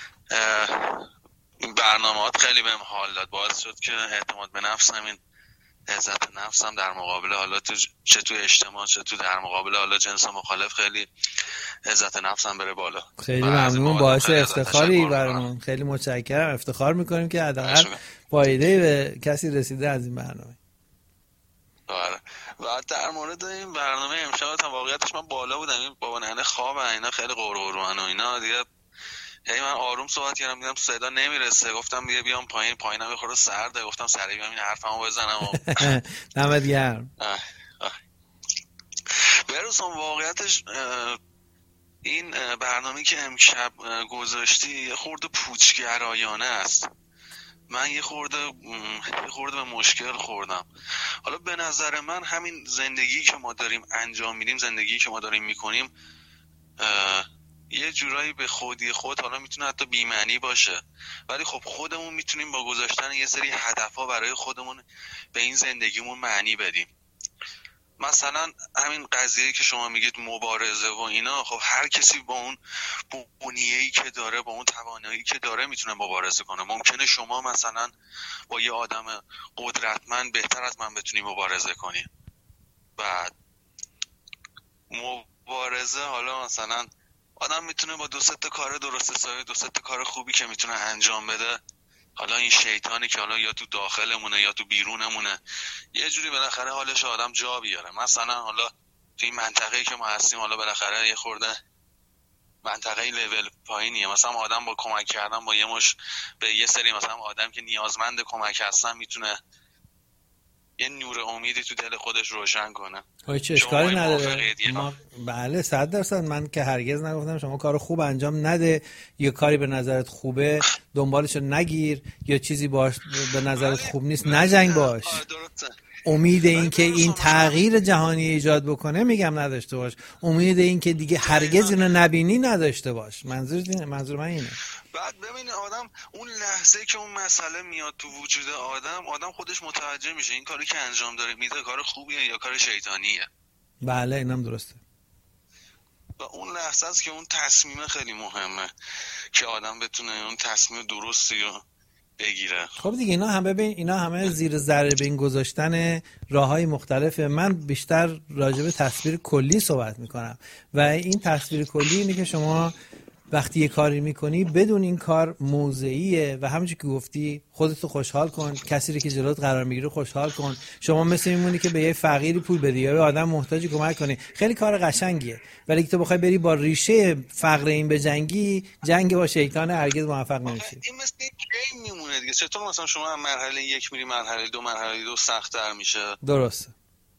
برنامه‌هات خیلی بهم حال داد، باعث شد که اعتماد به نفس، همین عزت نفسم در مقابل حالا چه تو اجتماع چه تو در مقابل حالا جنس مخالف خیلی عزت نفسم بره بالا. خیلی ممنون، باعث افتخاری برامون. خیلی متشکرم، افتخار میکنیم که حداقل فایده به کسی رسیده از این برنامه. آره. و در مورد این برنامه امشب تا واقعیتش من بالا بودم، این بابا ننه خوابن اینا، خیلی قرقرون و اینا دیگه. من آروم صحبت کردم، دیدم صدا نمیرسه، گفتم دیگه بیام پایینم یه خورده سرده، گفتم سریع بیام این حرفمو بزنم. دمت گرم. بروزم واقعیتش این برنامه‌ای که امشب گذاشتی یه خورده پوچگرایانه است. من یه خورده به مشکل خوردم. حالا به نظر من همین زندگی که ما داریم انجام میدیم، زندگی که ما داریم میکنیم، یه جورایی به خودی خود حالا میتونه حتی بی‌معنی باشه، ولی خب خودمون میتونیم با گذاشتن یه سری هدف‌ها برای خودمون به این زندگیمون معنی بدیم. مثلا همین قضیه‌ای که شما میگید مبارزه و اینا، خب هر کسی با اون بنیه‌ای که داره، با اون توانایی که داره میتونه مبارزه کنه. ممکنه شما مثلا با یه آدم قدرتمند بهتر از من بتونی مبارزه کنی. بعد مبارزه حالا مثلا آدم میتونه با 2-3 تا کار درست حسابی، 2-3 تا کار خوبی که میتونه انجام بده، حالا این شیطانی که حالا یا تو داخلمونه یا تو بیرونمونه، یه جوری بالاخره حالش آدم جا بیاره. مثلا حالا تو این منطقه‌ای که ما هستیم، حالا بالاخره یه خورده منطقه لول پایینیه، مثلا آدم با کمک کردن با به یه سری مثلا آدم که نیازمند کمک هستن میتونه یه نور امیدی تو دل خودش روشن کنه. چه اشکالی نداره. بله 100%. من که هرگز نگفتم شما کار خوب انجام نده، یا کاری به نظرت خوبه دنبالشو نگیر، یا چیزی باش به نظرت خوب نیست نجنگ باش. امید این که این تغییر جهانی ایجاد بکنه میگم نداشته باش. امید این که دیگه هرگز اینو نبینی نداشته باش. منظور من اینه. بعد ببین آدم اون لحظه که اون مسئله میاد تو وجود آدم خودش متوجه میشه این کاری که انجام داره میده کار خوبیه یا کار شیطانیه. بله اینم درسته. و اون لحظه است که اون تصمیم خیلی مهمه که آدم بتونه اون تصمیم درستی رو بگیره. خب دیگه اینا همه زیر ذره بین گذاشتن راههای مختلفه. من بیشتر راجع به تصویر کلی صحبت میکنم و این تصویر کلی اینه که شما وقتی یه کاری میکنی بدون این کار موضعیه و همونجوری که گفتی خودتو خوشحال کن، کسی رو که جلوت قرار میگیره خوشحال کن. شما مثل میمونی که به یه فقیری پول بدی یا به آدم محتاج کمک کنی، خیلی کار قشنگیه، ولی اگه تو بخوای بری با ریشه فقر این به جنگ با شیطان هرگز موفق نمیشی. این مثل گیم میمونه دیگه. چطور مثلا شما مرحله 1 میری مرحله 2، مرحله 2 سخت‌تر میشه. درسته.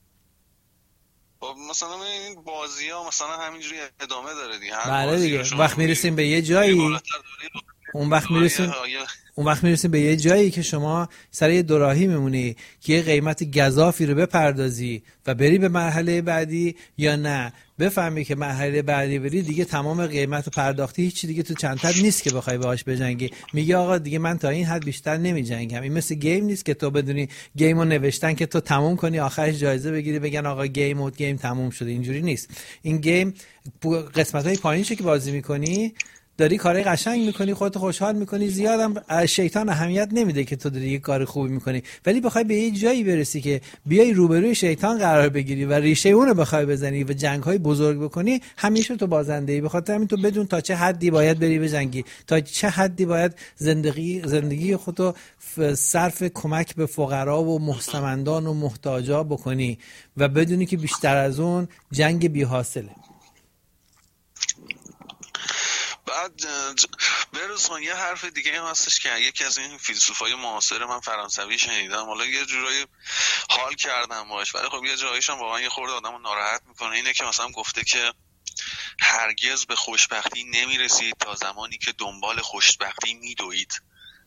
خب مثلا این بازی‌ها مثلا همینجوری ادامه داره دیگه. بله دیگه. وقت میرسیم به یه جایی، اون وقت میرسیم به یه جایی که شما سر یه دوراهی میمونی که یه قیمت گزافی رو بپردازی و بری به مرحله بعدی، یا نه بفهمی که مرحله بعدی بری دیگه تمام قیمت پرداختی هیچی دیگه تو چنتت نیست که بخوای باهاش بجنگی. میگه آقا دیگه من تا این حد بیشتر نمیجنگم. این مثل گیم نیست که تو بدونی گیمو نوشتن که تو تموم کنی آخرش جایزه بگیری بگن آقا گیم تموم شده. اینجوری نیست. این گیم قسمت‌های پایینشه که بازی می‌کنی، داری کارهای قشنگ میکنی، خودت خوشحال میکنی، زیادم شیطان اهمیت نمیده که تو داری یه کار خوبی میکنی، ولی بخوای به یه جایی برسی که بیای روبروی شیطان قرار بگیری و ریشه اون رو بخوای بزنی و جنگ‌های بزرگ بکنی، همیشه تو بازنده‌ای. به خاطر همین تو بدون تا چه حدی باید بری بجنگی، تا چه حدی باید زندگی خودتو صرف کمک به فقرا و مستمندان و محتاجا بکنی و بدونی که بیشتر از اون جنگ بی‌حاصله. بعد بروزخان یه حرف دیگه هم هستش که یکی از این فیلسوفای معاصر من فرانسوی شنیدم، حالا یه جورایی حال کردم باش، ولی خب یه جاییش هم واقعا یه خورده آدمو ناراحت میکنه. اینه که مثلا گفته که هرگز به خوشبختی نمیرسید تا زمانی که دنبال خوشبختی میدوید.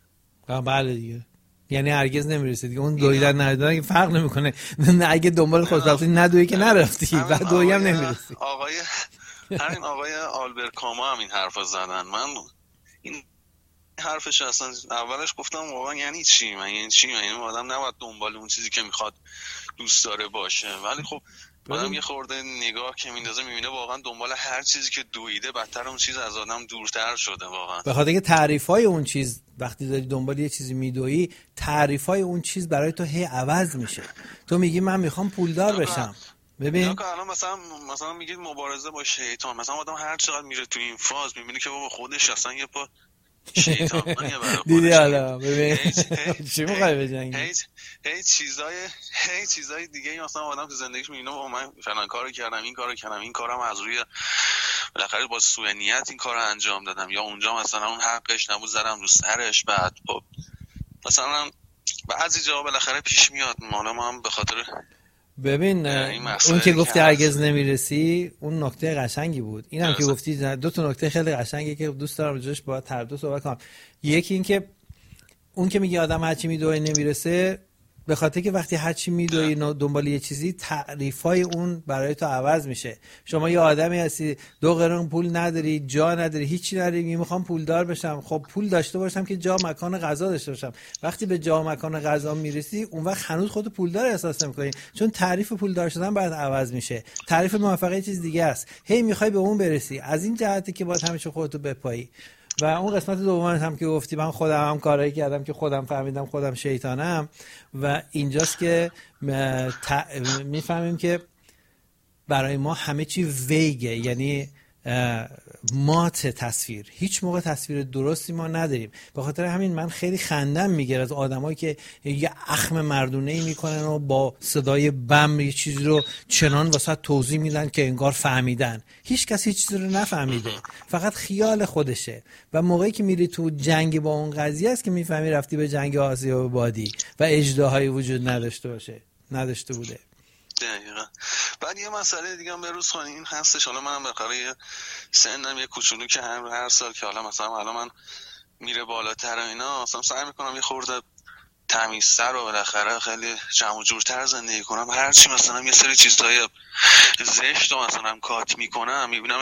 بله دیگه، یعنی هرگز نمیرسید دیگه. اون دویدن ندیدن که فرق نمیکنه. اگه دنبال خوشبختی ندویی که نرفتی، بعد دویی هم نمیرسی. همین آقای آلبرت کاما هم این حرفا زدن. من این حرفش اصلا اولش گفتم واقعا یعنی چی؟ من یعنی آدم نباید دنبال اون چیزی که میخواد دوست داره باشه، ولی خب آدم یه خورده نگاه که میندازه میبینه واقعا دنبال هر چیزی که دویده بدتر اون چیز از آدم دورتر شده واقعا. به خاطر اینکه تعریفای اون چیز، وقتی داری دنبال یه چیزی میدویی، تعریفای اون چیز برای تو هی عوض میشه. تو میگی من میخوام پولدار بشم، ببین که الان مثلا میگید مبارزه با شیطان، مثلا آدم هر چقدر میره تو این فاز میبینه که بابا خودش اصلا یه پا شیطانیه برای دیدی حالا ببین چی میخوای بجنگی. هیچ چیزای دیگه مثلا آدم تو زندگیش میبینه بابا من فلان کارو کردم، این کارم از روی بالاخره با سوء نیت این کارو انجام دادم، یا اونجا مثلا اون حقش نبود زدم رو سرش. بعد مثلا بعضی جا بالاخره پیش میاد مالا ما هم به خاطر ببین اون که گفتی هرگز نمیرسی، اون نکته قشنگی بود. اینم که گفتی دو تا نکته خیلی قشنگه که دوست دارم راجعش با هر دو صحبت کنم. یکی این که اون که میگه آدم هرچی میدوه نمیرسه، به خاطر که وقتی هرچی میدوی دنبال یه چیزی، تعریفای اون برای تو عوض میشه. شما یه آدمی هستی 2 قرون پول نداری، جا نداری، هیچی نداری، میخوام پولدار بشم. خب پول داشته باشم که جا مکان غذا داشته باشم. وقتی به جا مکان غذا میرسی، اون وقت هنوز خودت پولدار احساس نمیکنی، چون تعریف پولدار شدن بعد عوض میشه. تعریف موفقیت چیز دیگه است. هی میخوای به اون برسی. از این جهتی که باید همیشه خودتو بپایی. و اون قسمت دومش هم که گفتی من خودم هم کارایی کردم که خودم فهمیدم خودم شیطانم، و اینجاست که میفهمیم که برای ما همه چی ویگه، یعنی مات تصویر. هیچ موقع تصویر درستی ما نداریم. به خاطر همین من خیلی خندم میگیره از آدمایی که یه اخم مردونه‌ای میکنن و با صدای بم یه چیزی رو چنان واسه توضیح میدن که انگار فهمیدن. هیچ کسی هیچ چیزی رو نفهمیده، فقط خیال خودشه. و موقعی که میری تو جنگ با اون قضیه است که میفهمی رفتی به جنگ آسیا و بادی و اژدهایی وجود نداشته بوده. دقیقا. بعد یه مسئله دیگه هم بروز خانی این هستش، حالا منم بالاخره سنم یه کوچولو که هر سال که حالا مثلا الان من میره بالاتر و اینا، مثلا سعی میکنم یه خورده تمیزتر و بالاخره خیلی جمع و جورتر زندگی کنم. هرچی مثلا یه سری چیزهای زشت رو مثلا کات میکنم، میبینم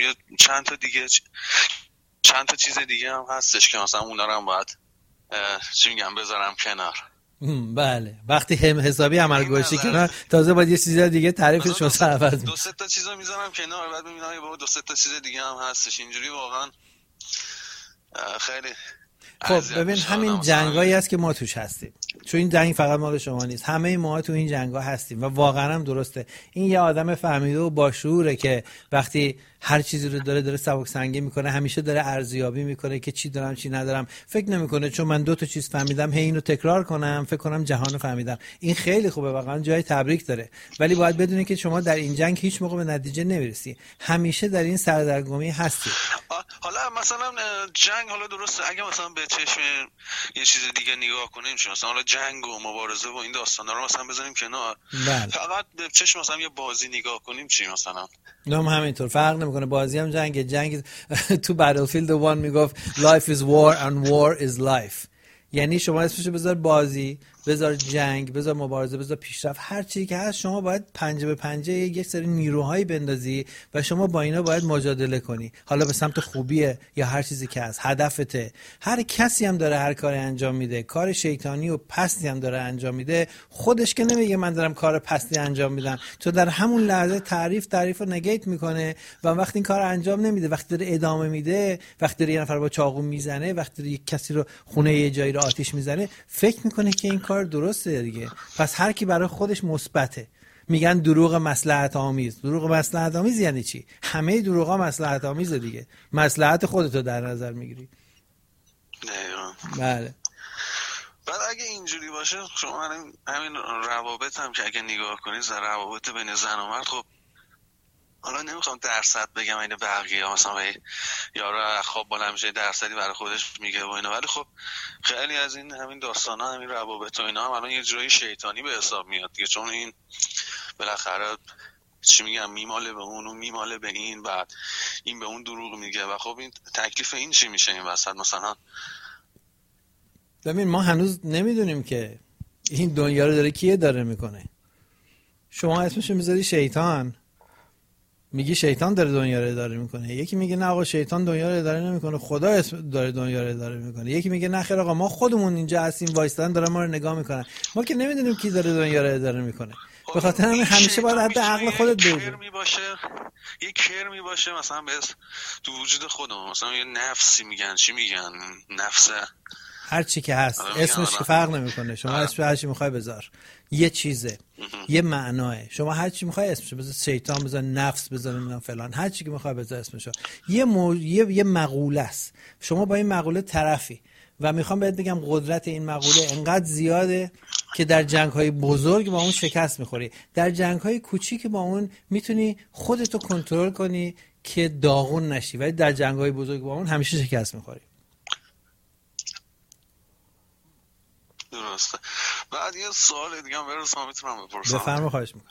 چند تا چیز دیگه هم هستش که مثلا اونا رو هم باید بذارم کنار. بله، وقتی هم حسابی عمل گوشی کنار، تازه باید یه چیز دیگه تعریفش رو عوض میشه. 2-3 تا چیزا میذارم کنار، بعد میبینم بابا 2-3 تا چیز دیگه هم هستش. اینجوری واقعا خیلی خب ببین همین جنگایی است که ما توش هستیم. چون این جنگ فقط مال شما نیست، همه ما تو این جنگ‌ها هستیم و واقعا هم درسته. این یه آدم فهمیده و با شعوره که وقتی هر چیزی رو داره سبک سنگین میکنه، همیشه داره ارزیابی میکنه که چی دارم چی ندارم. فکر نمیکنه چون من 2 تا چیز فهمیدم هی اینو تکرار کنم فکر کنم جهان رو فهمیدم. این خیلی خوبه، واقعا جای تبریک داره، ولی باید بدونی که شما در این جنگ هیچ موقع به نتیجه نمیرسی، همیشه در این سردرگمی هستی. حالا مثلا جنگ، حالا درسته اگه مثلا به چشم یه چیز دیگه نگاه کنیم، مثلا حالا جنگ و مبارزه و این داستانا رو مثلا بذاریم کنار، فقط به چشم مثلا یه بازی نگاه کنیم، چی مثلا نام همینطور فرق نمیکنه، بازی هم جنگ تو بتلفیلد 1 میگفت life is war and war is life. یعنی شما اسمشو بذار بازی، بذار جنگ، بذار مبارزه، بذار پیشرفت، هر چیزی که هست شما باید پنجه به پنجه یک سری نیروهایی بندازی و شما با اینا باید مجادله کنی، حالا به سمت خوبیه یا هر چیزی که هست هدفته. هر کسی هم داره هر کاری انجام میده، کار شیطانی و پستی هم داره انجام میده، خودش که نمیگه من دارم کار پستی انجام میدم، تو در همون لحظه تعریف رو نگیت میکنه و وقتی این کار انجام نمیده، وقتی داره ادامه میده، وقتی داره یه نفر با چاقو میزنه، وقتی داره یک کسی رو خونه یه جایی رو آتیش میزنه، فکر میکنه که این کار درسته دیگه. پس هر کی برای خودش مثبته. میگن دروغ مصلحت آمیز. دروغ مصلحت آمیز یعنی چی؟ همه دروغا مصلحت آمیزه دیگه، مصلحت خودتو در نظر میگیری. بله. بعد اگه اینجوری باشه، شما همین روابط هم که اگه نگاه کنید، روابط بین زن و مرد، خب حالا نمیخوام درصد بگم این بقیه ها مثلا یارو خواب بالا میشه درصدی برای خودش میگه و اینا، ولی خب خیلی از این همین داستانا، همین روابط و اینا هم الان یه جایی شیطانی به حساب میاد دیگه، چون این بالاخره چی میگم میماله به اون و میماله به این، بعد این به اون دروغ میگه و خب این تکلیف این چی میشه این وسط مثلا؟ ببین ما هنوز نمیدونیم که این دنیا رو داره کیه داره میکنه. شما اسمشو میذاری شیطان، میگی شیطان داره دنیا رو اداره میکنه. یکی میگه نه آقا شیطان دنیا رو اداره نمیکنه، خدا داره دنیا رو اداره میکنه. یکی میگه نه خیر آقا ما خودمون اینجا هستیم وایستادن دارن ما رو نگاه میکنن. ما که نمیدونیم کی داره دنیا رو اداره میکنه. به خاطر همین همیشه باید حد عقل خودت بگی. یه کرمی باشه مثلا به تو وجود خودمون، مثلا یه نفسی میگن، چی میگن، نفس هر چی که هست اسمش که فرق نمیکنه. شما اسمش هر چی میخوای بذار، یه چیزه، یه معناه. شما هر چی میخوای اسمشو بذار، شیطان بذار، نفس بذار، نمیدونم فلان، هر چی که میخوای بذار اسمشو. یه مقوله است، شما با این مقوله طرفی و میخوام بهت بگم قدرت این مقوله انقدر زیاده که در جنگ‌های بزرگ با اون شکست میخوری، در جنگ‌های کوچیک با اون میتونی خودتو کنترل کنی که داغون نشی، ولی در جنگ‌های بزرگ با اون همیشه شکست میخوری. درسته. بعد یه سوال دیگه هم برسم میتونم بپرسم؟ بفرما، خواهش میکنم.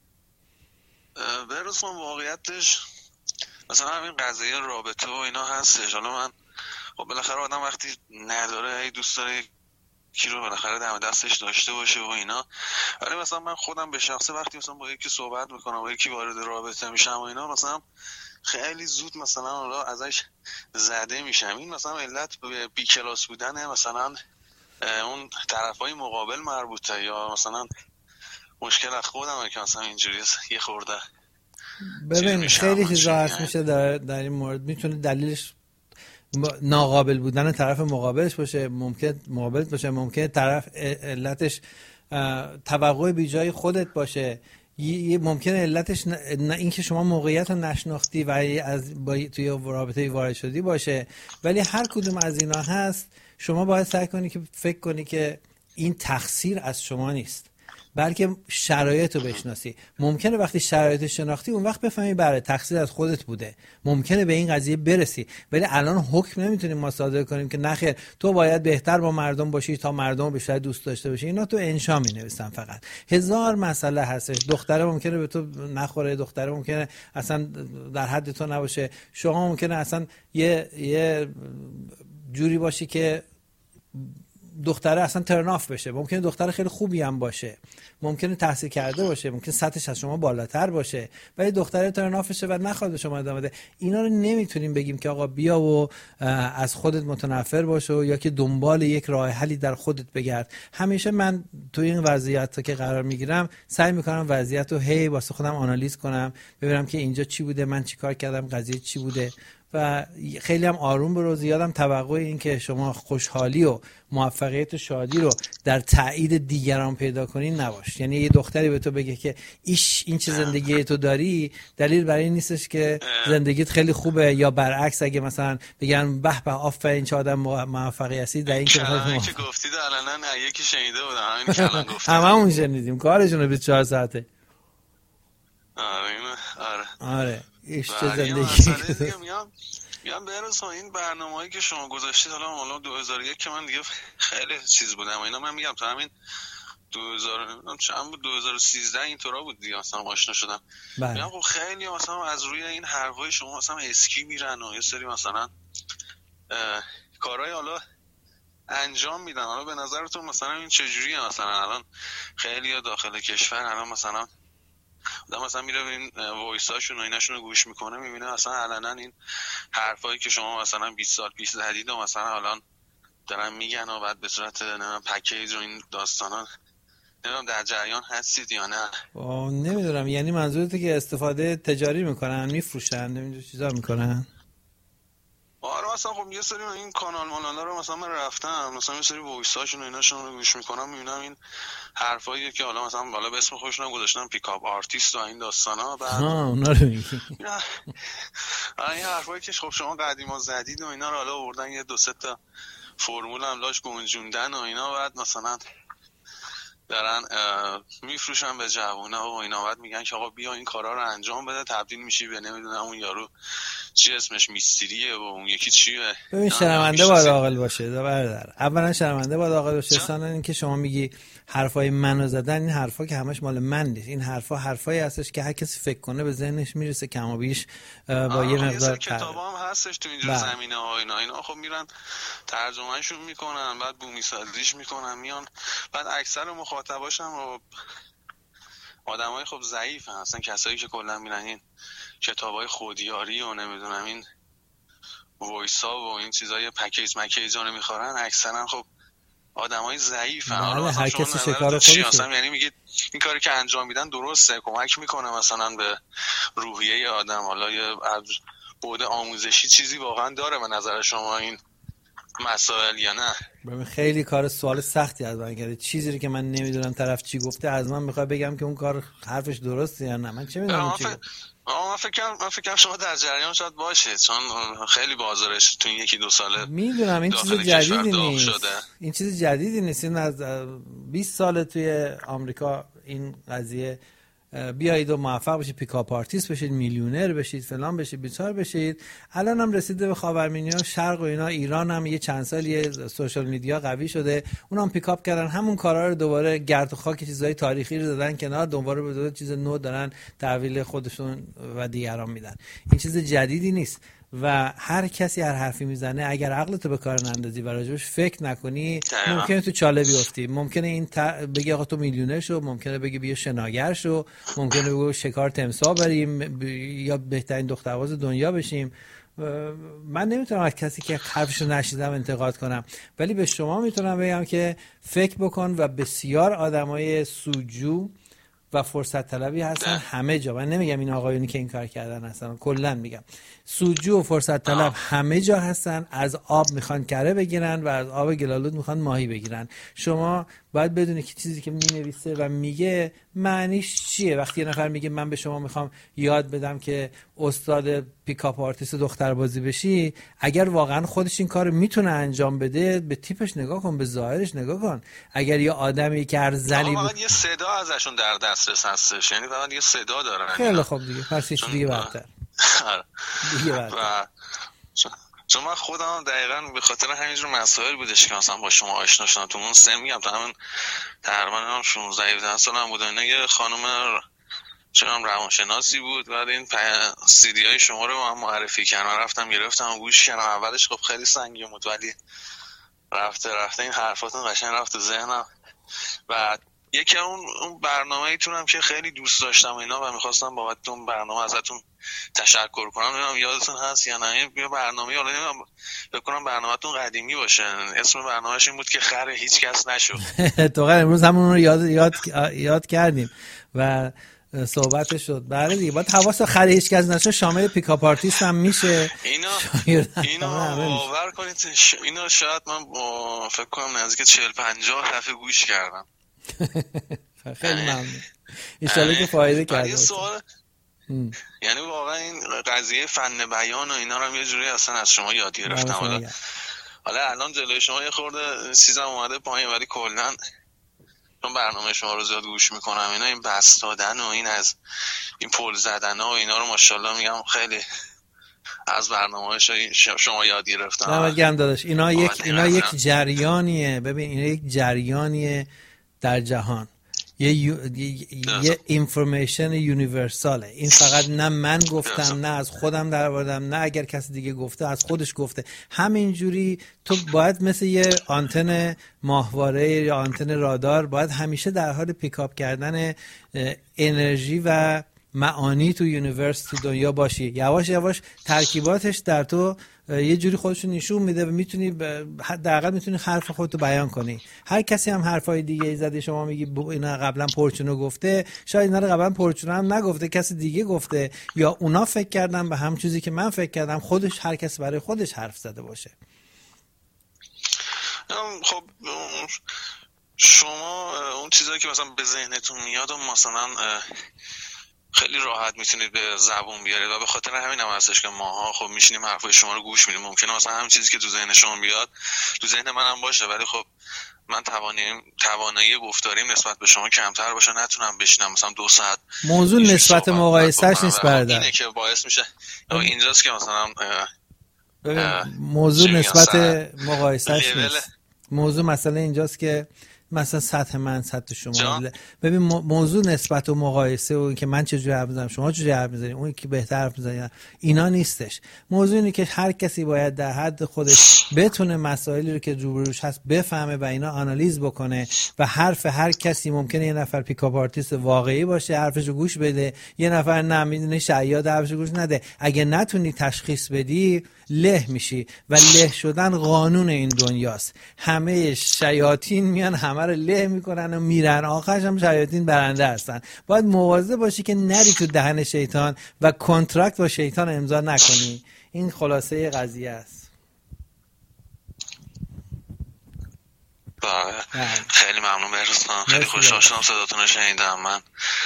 برسم واقعیتش مثلا همین قضیه رابطه و اینا هستش. حالا من خب بالاخره آدم وقتی نداره دوست داره کی رو بالاخره دم دستش داشته باشه و اینا، ولی مثلا من خودم به شخصه وقتی مثلا با یکی صحبت میکنم و یکی وارد رابطه میشم و اینا، مثلا خیلی زود مثلا حالا ازش زده میشم. این مثلا علت به بی کلاس بودنه مثلا اون طرفای مقابل مربوطه، یا مثلا مشکل از خودمه که مثلا اینجوری یه خورده؟ ببین خیلی چیزا هست میشه در این مورد. میتونه دلیلش ناقابل بودن طرف مقابلش باشه، ممکن مقابلت باشه، ممکن طرف علتش توقع بی جای خودت باشه، ممکن علتش این که شما موقعیت رو نشناختی و از توی رابطه وارد شدی باشه. ولی هر کدوم از اینا هست شما باید سعی کنی که فکر کنی که این تقصیر از شما نیست، بلکه شرایط رو بشناسی. ممکنه وقتی شرایط شناختی اون وقت بفهمی بله تقصیر از خودت بوده، ممکنه به این قضیه برسی. ولی الان حکم نمیتونیم ما صادر کنیم که نخیر تو باید بهتر با مردم باشی تا مردم رو بیشتر دوست داشته باشی. اینا تو انشا می‌نویسن. فقط هزار مسئله هستش. دختره ممکنه به تو نخوره، دختره ممکنه اصلا در حد تو نباشه، شما ممکنه اصلا یه جوری باشی که دختره اصلا ترن آف بشه، ممکنه دختره خیلی خوبی هم باشه، ممکنه تحصیل کرده باشه، ممکنه سطحش از شما بالاتر باشه، ولی دختره ترن آف بشه و نخواد به شما ادامه بده. اینا رو نمیتونیم بگیم که آقا بیا و از خودت متنفر باش یا که دنبال یک راه حلی در خودت بگرد. همیشه من تو این وضعیت که قرار میگیرم سعی میکنم وضعیت رو واسه خودم آنالیز کنم، ببینم که اینجا چی بوده، من چی کار کردم، قضیه چی بوده و خیلی هم آروم برو. زیادم توقع این که شما خوشحالی و موفقیت و شادی رو در تایید دیگران پیدا کنی نباش. یعنی یه دختری به تو بگه که این چه زندگی تو داری دلیل برای این نیستش که زندگیت خیلی خوبه، یا برعکس اگه مثلا بگن به به آفرین چه آدم موفقی هستی، در این که گفتید الان یکی شنیده بود همین کلام گفتید هممون شنیدیم کارشون رو 24 ساعته. آره ایش چه زندگی. میگم بهروز این برنامه‌ای که شما گذاشتید حالا 2001 که من دیگه خیلی چیز بودم اینا، من میگم تا همین 2013 اینطورا بود دیگه مثلا آشنا شدم. میگم خب خیلی مثلا از روی این حرفای شما مثلا اسکی میرن و یه سری مثلا کارهای حالا انجام میدن. حالا به نظرتون مثلا این چجوریه؟ مثلا الان خیلی داخل کشور الان مثلا آدم مثلا میره این وایساشون و ایناشون رو گوش میکنه، میبینه مثلا علنا این حرفایی که شما مثلا 20 سال پیش زدید و مثلا الان دارن میگن و بعد به صورت پکیج و این داستانا نمیدونم در جریان هستید یا نه؟ نمیدونم، یعنی منظورته که استفاده تجاری میکنن، میفروشن، نمیدونم چیزا میکنن؟ آره مثلا خب یه سری این کانال مالالا رو مثلا من رفتم مثلا یه سری وایساشون و ایناشون رو گوش میکنم، میبینم این حرفایی که حالا مثلا بالا به اسم خودشون گذاشتن پیکاپ آرتیست و این داستانا. بعد اونا رو میگی این حرفایی که خب شما قدیما زدید و اینا رو حالا آوردن یه 2-3 تا فرمول هم لاش گنجوندن و اینا، بعد مثلا دارن میفروشن به جوونا و اینا، بعد میگن که آقا بیا این کارا رو انجام بده تبدیل میشی به نمیدونم اون یارو چی اسمش میستریه و اون یکی چیه. ببین شرمنده باید عاقل باشه برادر. اولا شرمنده باید عاقل باشه، ثانیا این که شما میگی حرفای منو زدن، این حرفا که همش مال من نیست، این حرفایی هستش که هر کسی فکر کنه به ذهنش میرسه کم و بیش با یه مقدار کتابام هستش تو اینجور زمینه ها اینا خب میرن ترجمهشون میکنن، بعد بومی سازیش میکنن، میان بعد اکثر مخاطباش هم آدمای خب ضعیفن، اصلا کسایی که کلا میرن این کتابای خودیاری و نمیدونم این وایسا و این چیزای پکیج رو میخورن، اکثرا خب آدمای ضعیفن. بله هر کسی شکار خودشه. مثلا یعنی میگید این کاری که انجام میدن درسته، کمک میکنه مثلا به روحیه آدم، حالا یه بعد آموزشی چیزی واقعا داره به نظر شما این مسائل یا نه؟ ببین خیلی سوال سختی از من کرده، چیزی که من نمیدونم طرف چی گفته از من میخواد بگم که اون کار حرفش درسته یا نه، من چه میدونم چی گفته. من فکرم شما در جریان شاید باشه، چون خیلی بازارش تو این 1-2 ساله میدونم این چیز جدیدی نیست. این چیز جدیدی نیست، این از 20 سال توی آمریکا این قضیه بیایید و موفق بشید، پیکاپ آرتیست بشید، میلیونر بشید، فلان بشید، بیچار بشید. الان هم رسیده به خاورمیانه و شرق و اینا. ایران هم یه چند سال یه سوشال میدیا قوی شده، اونم پیکاپ کردن همون کارا رو دوباره گرد و خاک چیزای تاریخی رو دادن کنار، دوباره به دو چیز نو دارن تحویل خودشون و دیگران میدن. این چیز جدیدی نیست و هر کسی هر حرفی میزنه اگر عقلتو به کار نندازی و راجبش فکر نکنی ممکنه تو چاله بیفتی. ممکنه این بگی آقا تو میلیونر شو، ممکنه بگی بیا شناگر شو، ممکنه بگو شکار تمساح بریم یا بهترین دخترباز دنیا بشیم. من نمیتونم از کسی که حرفشو نشیدم انتقاد کنم، ولی به شما میتونم بگم که فکر بکن و بسیار آدمای سوجو و فرصت طلبی هستن همه جا. من نمیگم این آقایونی که این کار کردن هستن، کلا میگم سوجو و فرصت طلب همه جا هستن. از آب میخوان کره بگیرن و از آب گلالود میخوان ماهی بگیرن. شما باید بدونی که چیزی که مینویسه و میگه معنیش چیه. وقتی یه نفر میگه من به شما میخوام یاد بدم که استاد پیکاپ آرتیست دختربازی بشی، اگر واقعا خودش این کارو میتونه انجام بده به تیپش نگاه کن، به ظاهرش نگاه کن. اگر یه آدمی که هر زنی فقط یه صدا ازشون در دسترس هستش، یعنی فقط یه صدا دارن. خیلی خوب دیگه، پس هیچ دیگه برتر دیگه برتر. چون من خودم دقیقاً به خاطر همینجور مسائل بودش که مثلا با شما آشنا شدم. تو اون سن میگم تا همون تقریبا 16-17 سالم بود، اینا یه خانم چنم روانشناسی بود، بعد این سی دی های شما رو من معرفی کردن، رفتم گرفتم و گوش کردم. اولش خب خیلی سنگین بود ولی رفته این حرفاتون قشنگ رفت تو ذهنم. و یکی اون برنامه‌ایتونم که خیلی دوست داشتم اینا و می‌خواستم بابت اون برنامه ازتون تشکر کنم. نمیدونم یادتون هست یا نه، یه برنامه حالا نمیدونم فکر کنم برنامه‌تون قدیمی باشه، اسم برنامه‌اش این بود که خر هیچ کس نشو. تو امروز همون رو یاد کردیم و صحبت شد. بله دیگه باید حواس خرید هیچ کس نشه. شامل پیکاپ آرتیست هم میشه. اینو باور کنید اینو شاید من فکر کنم نزدیک 40-50 دفعه گوش کردم. خیلی ممنون. ان شاءالله که فایده کرده. یعنی واقعا این قضیه فن بیان و اینا رو هم یه جوری اصلا از شما یاد گرفتم. حالا الان جلوی شما یه خورده چیزم اومده پایین، ولی کلا چون برنامه شما رو زیاد گوش میکنم اینا، این بس دادن و این از این پل زدن و اینا رو ماشاءالله میگم خیلی از برنامه شما یاد گرفتم. دمت گرم داداش. اینا یک جریانیه. ببین اینا یک جریانیه در جهان. یه اینفورمیشن یونیورساله. این فقط نه من گفتم، نه از خودم در آوردم، نه اگر کسی دیگه گفته از خودش گفته. همینجوری تو باید مثل یه آنتن ماهواره یا آنتن رادار باید همیشه در حال پیکاپ کردن انرژی و معانی تو یونیورس، تو دنیا باشی. یواش یواش ترکیباتش در تو یه جوری خودشو نشون میده و میتونی حداقل میتونی حرف خودتو بیان کنی. هر کسی هم حرفای دیگه ای زده، شما میگی اینا قبلا پرچونو گفته، شاید اینا رو قبلا پرچونو هم نگفته، کسی دیگه گفته، یا اونا فکر کردن به هم چیزی که من فکر کردم. خودش هر کس برای خودش حرف زده باشه. خب شما اون چیزایی که مثلا به ذهنتون میاد و مثلا خیلی راحت میتونید به زبون بیارید و به خاطر همین هم هستش که ماها خب میشینیم حرفای شما رو گوش میدیم. ممکنه مثلا همین چیزی که تو ذهن شما بیاد تو ذهن منم باشه، ولی خب من توانایی گفتاریم نسبت به شما کمتر باشه، نتونم بشینم مثلا 2 ساعت. موضوع نسبت مقایسهش نیست برادر. اینه که باعث میشه اینجاست که مثلا موضوع نسبت مقایسهش نیست. موضوع مسئله اینجاست که مثلا سطح من سطح شما. ببین موضوع نسبت و مقایسه و اینکه من چجوری حرف میزنم شما چجوری حرف میزنید اون که بهتر حرف میزنه اینا نیستش. موضوع اینه که هر کسی باید در حد خودش بتونه مسائلی رو که روبروش هست بفهمه و اینا آنالیز بکنه و حرف هر کسی ممکنه یه نفر پیکاپ آرتیست واقعی باشه حرفشو گوش بده، یه نفر نه میدونه شیاد حرفشو گوش نده. اگه نتونی تشخیص بدی له میشی و له شدن قانون این دنیاست. همه شیاطین میان همه رو له میکنن و میرن، آخرش هم شیاطین برنده هستن. باید مواظب باشی که نری تو دهن شیطان و کنترکت با شیطان امضا نکنی. این خلاصه قضیه است. خیلی ممنون بهروز. خیلی خوشحال شدم صداتون رو شنیدم. من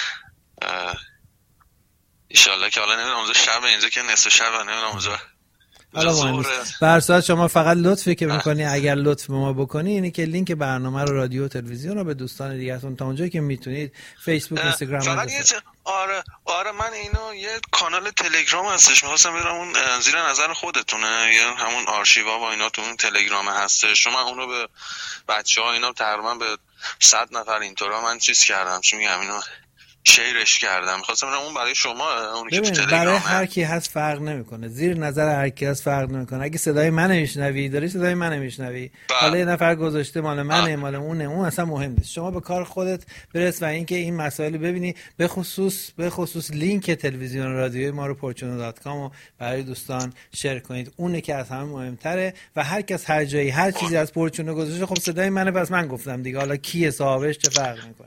انشالله که حالا نمیدونم اونجا شب اینجا که نصف شب نمیدونم اونجا حالا برصورت شما فقط لطفی که میکنی اگر لطف به ما بکنی اینه که لینک برنامه رو رادیو و تلویزیون رو به دوستان دیگه‌تون تا اونجایی که میتونید فیسبوک اینستاگرام آره من اینو یه کانال تلگرام هستش می‌خواستم برم اون زیر نظر خودتونه، یا همون آرشیوا با اینا تو اون تلگرام هستش. شما اونو به بچه‌ها اینا تقریبا به 100 نفر اینطورا من چیز کردم، چی میگم اینو شیرش کردم. می‌خواستم اون برای شما اونی که تو تلگرام برای هر کی هست فرق نمیکنه، زیر نظر هر کی هست فرق نمیکنه. اگه صدای منو میشنوی داری صدای منو میشنوی، حالا یه نفر گذاشته مال منه مال اونه، اون اصلا مهم نیست. شما به کار خودت برس و اینکه این مسائل ببینی، به خصوص لینک تلویزیون رادیوی ما رو porchuno.com رو برای دوستان شیر کنید. اونه که از همه مهمتره و هر کس هر جایی هر چیزی از پورچونو گذاشته خب صدای منه، پس من گفتم دیگه. حالا کی صاحبش چه فرق میکنه؟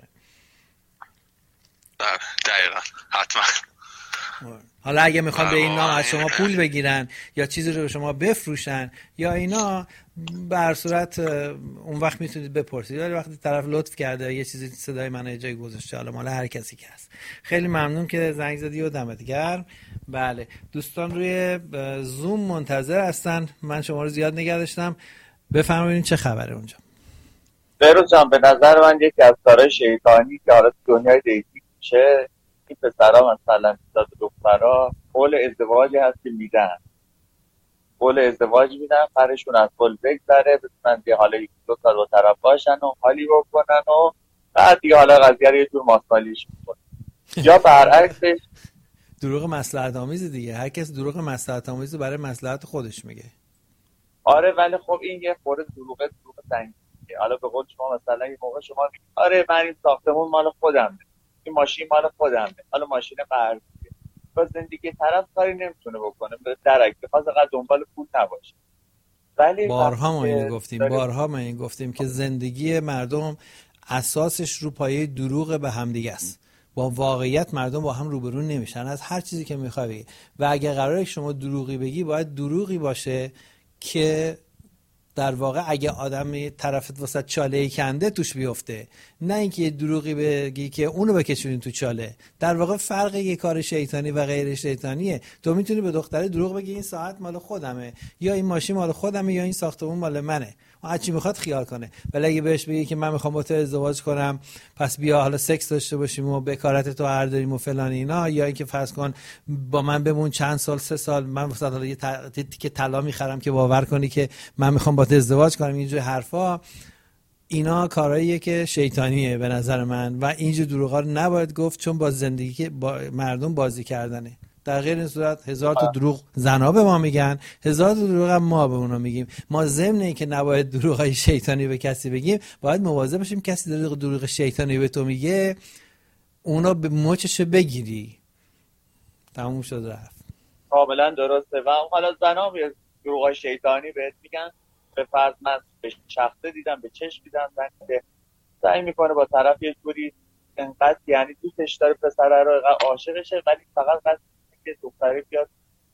دقیقا حتما. حالا اگه میخوان به این نام از شما پول بگیرن یا چیزی رو به شما بفروشن یا اینا، به هر صورت اون وقت میتونید بپرسید. ولی وقتی طرف لطف کرده یه چیزی صدای من جای گذاشته، حالا مال هر کسی که هست. خیلی ممنون که زنگ زدی و دمت گرم. بله دوستان روی زوم منتظر هستن، من شما رو زیاد نگه داشتم. بفرمایید چه خبره اونجا؟ بهروز جان، به نظر من یکی از کارهای شیطانی که حالا دنیای دیتی میشه، این پسرها مثلا دخترها قول ازدواجی هست که میدن، قول ازدواج میدن، فرشون از قول بگذره، بتونن دیگه حالا 1-2 سال با طرف باشن و حالی بکنن و بعد دیگه حالا قضیه رو یه جور ماسمالیش میکنن. یا برعکسش دروغ مصلحت آمیز دیگه، هر کس دروغ مصلحت آمیز برای مصلحت خودش میگه. آره ولی خب این یه خورده دروغ سنگینه. حالا به قول شما مثلا یه موقع شما آره من این ساختمون مال خودمه، این ماشین مال خودمه، حالا ماشین قرضیه، با زندگی طرف کاری نمیتونه بکنه، به درک بخواد فقط دنبال پول نباشه. ولی بارها ما این گفتیم که زندگی مردم اساسش رو پایه دروغ به هم دیگه است. با واقعیت مردم با هم روبرو نمیشن از هر چیزی که میخوای بگی. و اگه قراره شما دروغی بگی باید دروغی باشه که در واقع اگه آدم طرفت واسه چاله کنده توش بیفته، نه اینکه یه دروغی بگی که اونو بکشونی تو چاله. در واقع فرق یه کار شیطانی و غیر شیطانیه. تو میتونی به دختره دروغ بگی این ساعت مال خودمه، یا این ماشین مال خودمه، یا این ساختمون مال منه، هر چی میخواد خیال کنه. ولی اگه بهش بگی که من میخوام با تو ازدواج کنم، پس بیا حالا سکس داشته باشیم و بکارت تو هر داریم و فلان اینا، یا اینکه فرض کن با من بمون چند سال، 3 سال، من مثلا حالا یه تیکه طلا میخرم که باور کنی که من میخوام با تو ازدواج کنم، اینجور حرفا، اینا کارهاییه که شیطانیه به نظر من. و اینجور دروغا رو نباید گفت، چون با زندگی با مردم بازی کردنه. در غیر این صورت 1000 تا دروغ زنا به ما میگن، 1000 تا دروغ هم ما به اونا میگیم. ما ضمن این که نباید دروغای شیطانی به کسی بگیم، باید مواظب باشیم کسی دروغ شیطانی به تو میگه اونا به مچش بگیری. تموم شد رفت. کاملا درسته. و حالا زنا دروغای شیطانی بهت میگن، به فرض من به شخصه دیدم، به چشم دیدم، زنی سعی میکنه با طرف یه جوری انقدر یعنی دوستش داره پسره رو، عاشقشه، ولی فقط قصد که دختری بیاد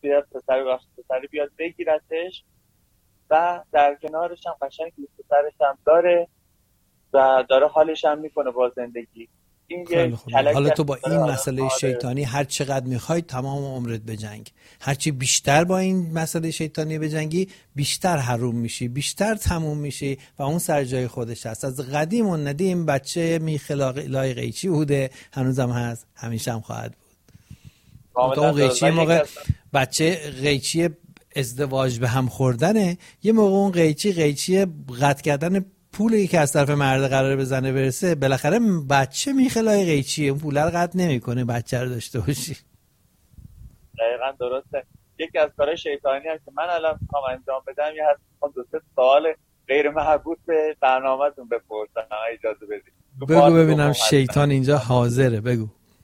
پسری بیاد بگیرتش و در کنارش هم قشنگ دوست پسرش هم داره و داره حالش هم میکنه با زندگی. این حالا تو با این مسئله شیطانی هر چقدر میخوای تمام عمرت بجنگ، هرچی بیشتر با این مسئله شیطانی بجنگی بیشتر حروم میشی، بیشتر تموم میشی و اون سر جای خودش هست. از قدیم و ندیم بچه میخلای قیچی بوده، هنوزم هست، همیشه هم خواهد بود. اون قیچی موقع بچه قیچی ازدواج به هم خوردنه، یه موقع اون قیچی قطع کردن پولی که از طرف مرد قراره بزنه برسه، بالاخره بچه میخلای قیچیه، اون پول رو قطع نمیکنه بچه رو داشته باشی. دقیقاً درسته. یکی از کارهای شیطانی هست که من الان میخوام انجام بدم، یه هست میخوام 2-3 سوال غیر مربوط به برنامه‌تون بپرسم، اجازه بدید. بگو ببینم شیطان اینجا حاضره. بگو.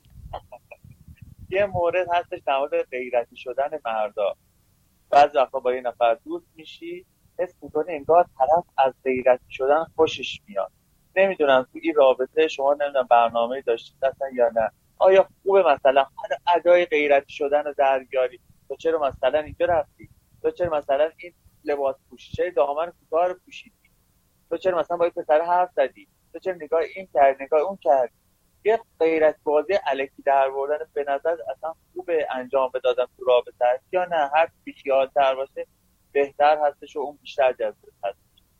یه مورد هستش در مورد غیرتی شدن مردا. بعضی وقتا با یه نفر دوست میشی، حس میکنه انگار طرف از غیرتی شدن خوشش میاد. نمیدونم تو این رابطه شما نمیدونم برنامه‌ای داشتید اصلا یا نه، آیا خوبه مثلا ادای غیرتی شدن رو در بیاری؟ تو چرا مثلا اینجا رفتی؟ تو چرا مثلا این لباس پوشیده دامن کوتاه رو پوشیدی؟ تو چرا مثلا با این پسر حرف زدی؟ تو چرا نگاه این کرد نگاه اون کرد؟ یه غیرت بازی الکی در آوردن به نظر اصلا خوبه انجام بدادن تو رابطه یا نه؟ هر بیخیال‌تر باشه بهتر هستش و اون بیشتر جذاب هست.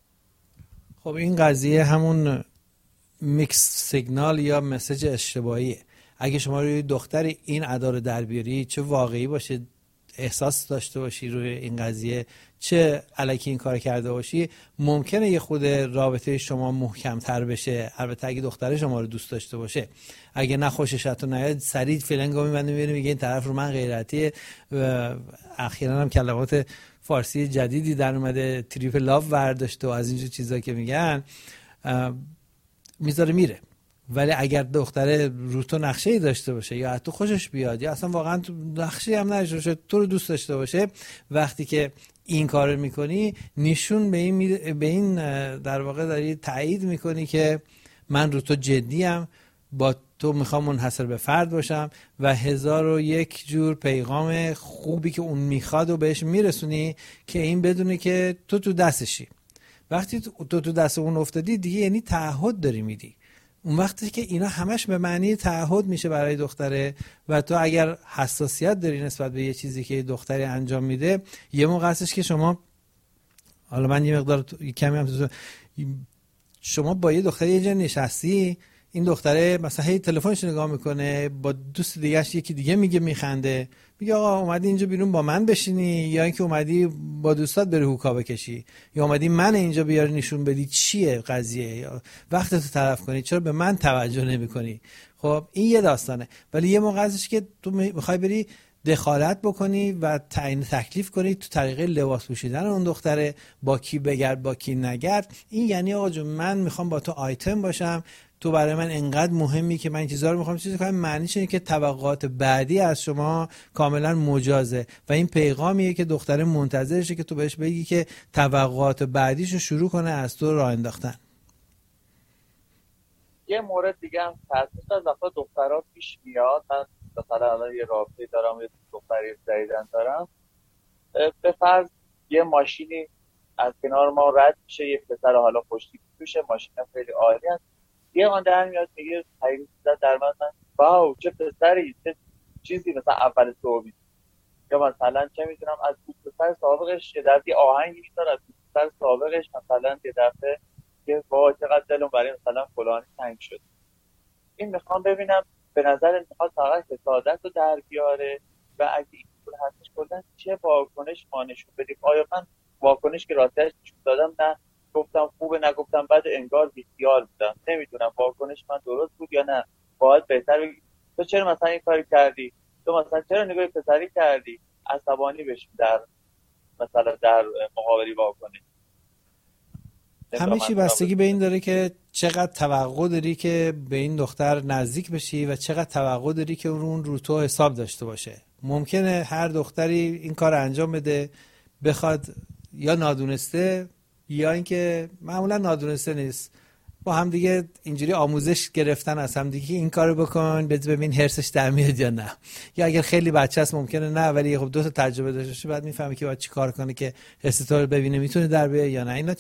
خب این قضیه همون میکس سیگنال یا مسیج اشتباهیه. اگه شما روی دختری این ادا رو در بیاری، چه واقعی باشه، احساس داشته باشی روی این قضیه، چه الکی این کار کرده باشی، ممکنه یه خود رابطه شما محکم‌تر بشه. البته اگه دختر شما رو دوست داشته باشه. اگه نه خوشش حتی نیاد، سریع فلنگو میبنده میگه این طرف رو من غیرتیه. اخیراً هم کلمات فارسی جدیدی در اومده، تریپ لاو برداشته و از اینجور چیزا که میگن، میذاره میره. ولی اگر دختره رو تو نقشه‌ای داشته باشه یا حتی خوشش بیاد یا اصلا واقعا نقشه‌ای هم نداشته باشه، تو رو دوست داشته باشه، وقتی که این کارو میکنی نشون به این در واقع داری تایید میکنی که من رو تو جدیم، با تو میخوام منحصر به فرد باشم و 1001 جور پیغام خوبی که اون میخواد و بهش میرسونی که این بدونه که تو دستشی. وقتی تو دست اون افتادی دیگه یعنی تعهد داری میدی. اون وقتی که اینا همش به معنی تعهد میشه برای دختره و تو اگر حساسیت داری نسبت به یه چیزی که دختری انجام میده، یه موقع هستش که شما، حالا من یه مقدار کمی هم شما با یه دختری یه جا نشستی، این دختره مثلا هی تلفنش نگاه میکنه، با دوست دیگه‌اش یکی دیگه میگه، میخنده، میگه آقا اومدی اینجا بیرون با من بشینی یا اینکه اومدی با دوستات بری هوکا بکشی یا اومدی من اینجا بیاری نشون بدی چیه قضیه یا وقتتو تلف کنی، چرا به من توجه نمیکنی؟ خب این یه داستانه. ولی یه موقع هستش که تو میخوای بری دخالت بکنی و تعیین تکلیف کنی تو طریقه لباس پوشیدن اون دختره، با کی بگرد با کی نگرد. این یعنی آقا جون من میخوام با تو آیتم باشم، تو برای من انقدر مهمی که من این چیزا رو میخوام چیزی کنم. معنیش اینه که توقعات بعدی از شما کاملا مجازه و این پیغامیه که دختره منتظرشه که تو بهش بگی که توقعات بعدیشو شروع کنه از تو راه انداختن. یه مورد دیگه هم هست، از وقتا دخترها پیش میاد، من مثلا الان یه رابطه دارم، یه دختری جدیدن دارم، به فرض یه ماشینی از کنار ما رد میشه، یه پسر حالا پشتی توشه، ماشین خیلی عالی هست، یه آن در میاد میگه حقیقی در من واو چه پسری، چه چیزی، مثلا اول صحبی، یا مثلا چه میدونم از پسر سابقش یه دفعه آهنگی میذاره، از پسر سابقش مثلا یه دفعه که وای چقدر دلم برای مثلا فلانی تنگ شد. این میخوام ببینم به نظر میخواد فقط حسادت رو در بیاره و اگه این طور هستش کلا چه واکنش ما نشون بدیم؟ آیا من واکنش که راستش نشون دادم، نه گفتم خوبه نگفتم بعد انگار بیخیال بودم، نمیدونم واکنش من درست بود یا نه، باید بهتر بگی تو چرا مثلا این کاری کردی، تو مثلا چرا نگاه پسری کردی، عصبانی بشیم در مثلا در مقابلی واکنش. همه چی بستگی به این داره که چقدر توقع داری که به این دختر نزدیک بشی و چقدر توقع داری که اون رو تو حساب داشته باشه. ممکنه هر دختری این کار انجام بده بخواد یا نادونسته یا اینکه معمولا نادونسته نیست، با هم دیگه اینجوری آموزش گرفتن از هم دیگه این کارو بکن ببین هرسش در میاد یا نه، یا اگر خیلی بچه است ممکنه نه، ولی خب دو تا تجربه داشته باشه بعد میفهمه که باید چی کار کنه که حس تو رو ببینه میتونه در بیاره یا نه. اینا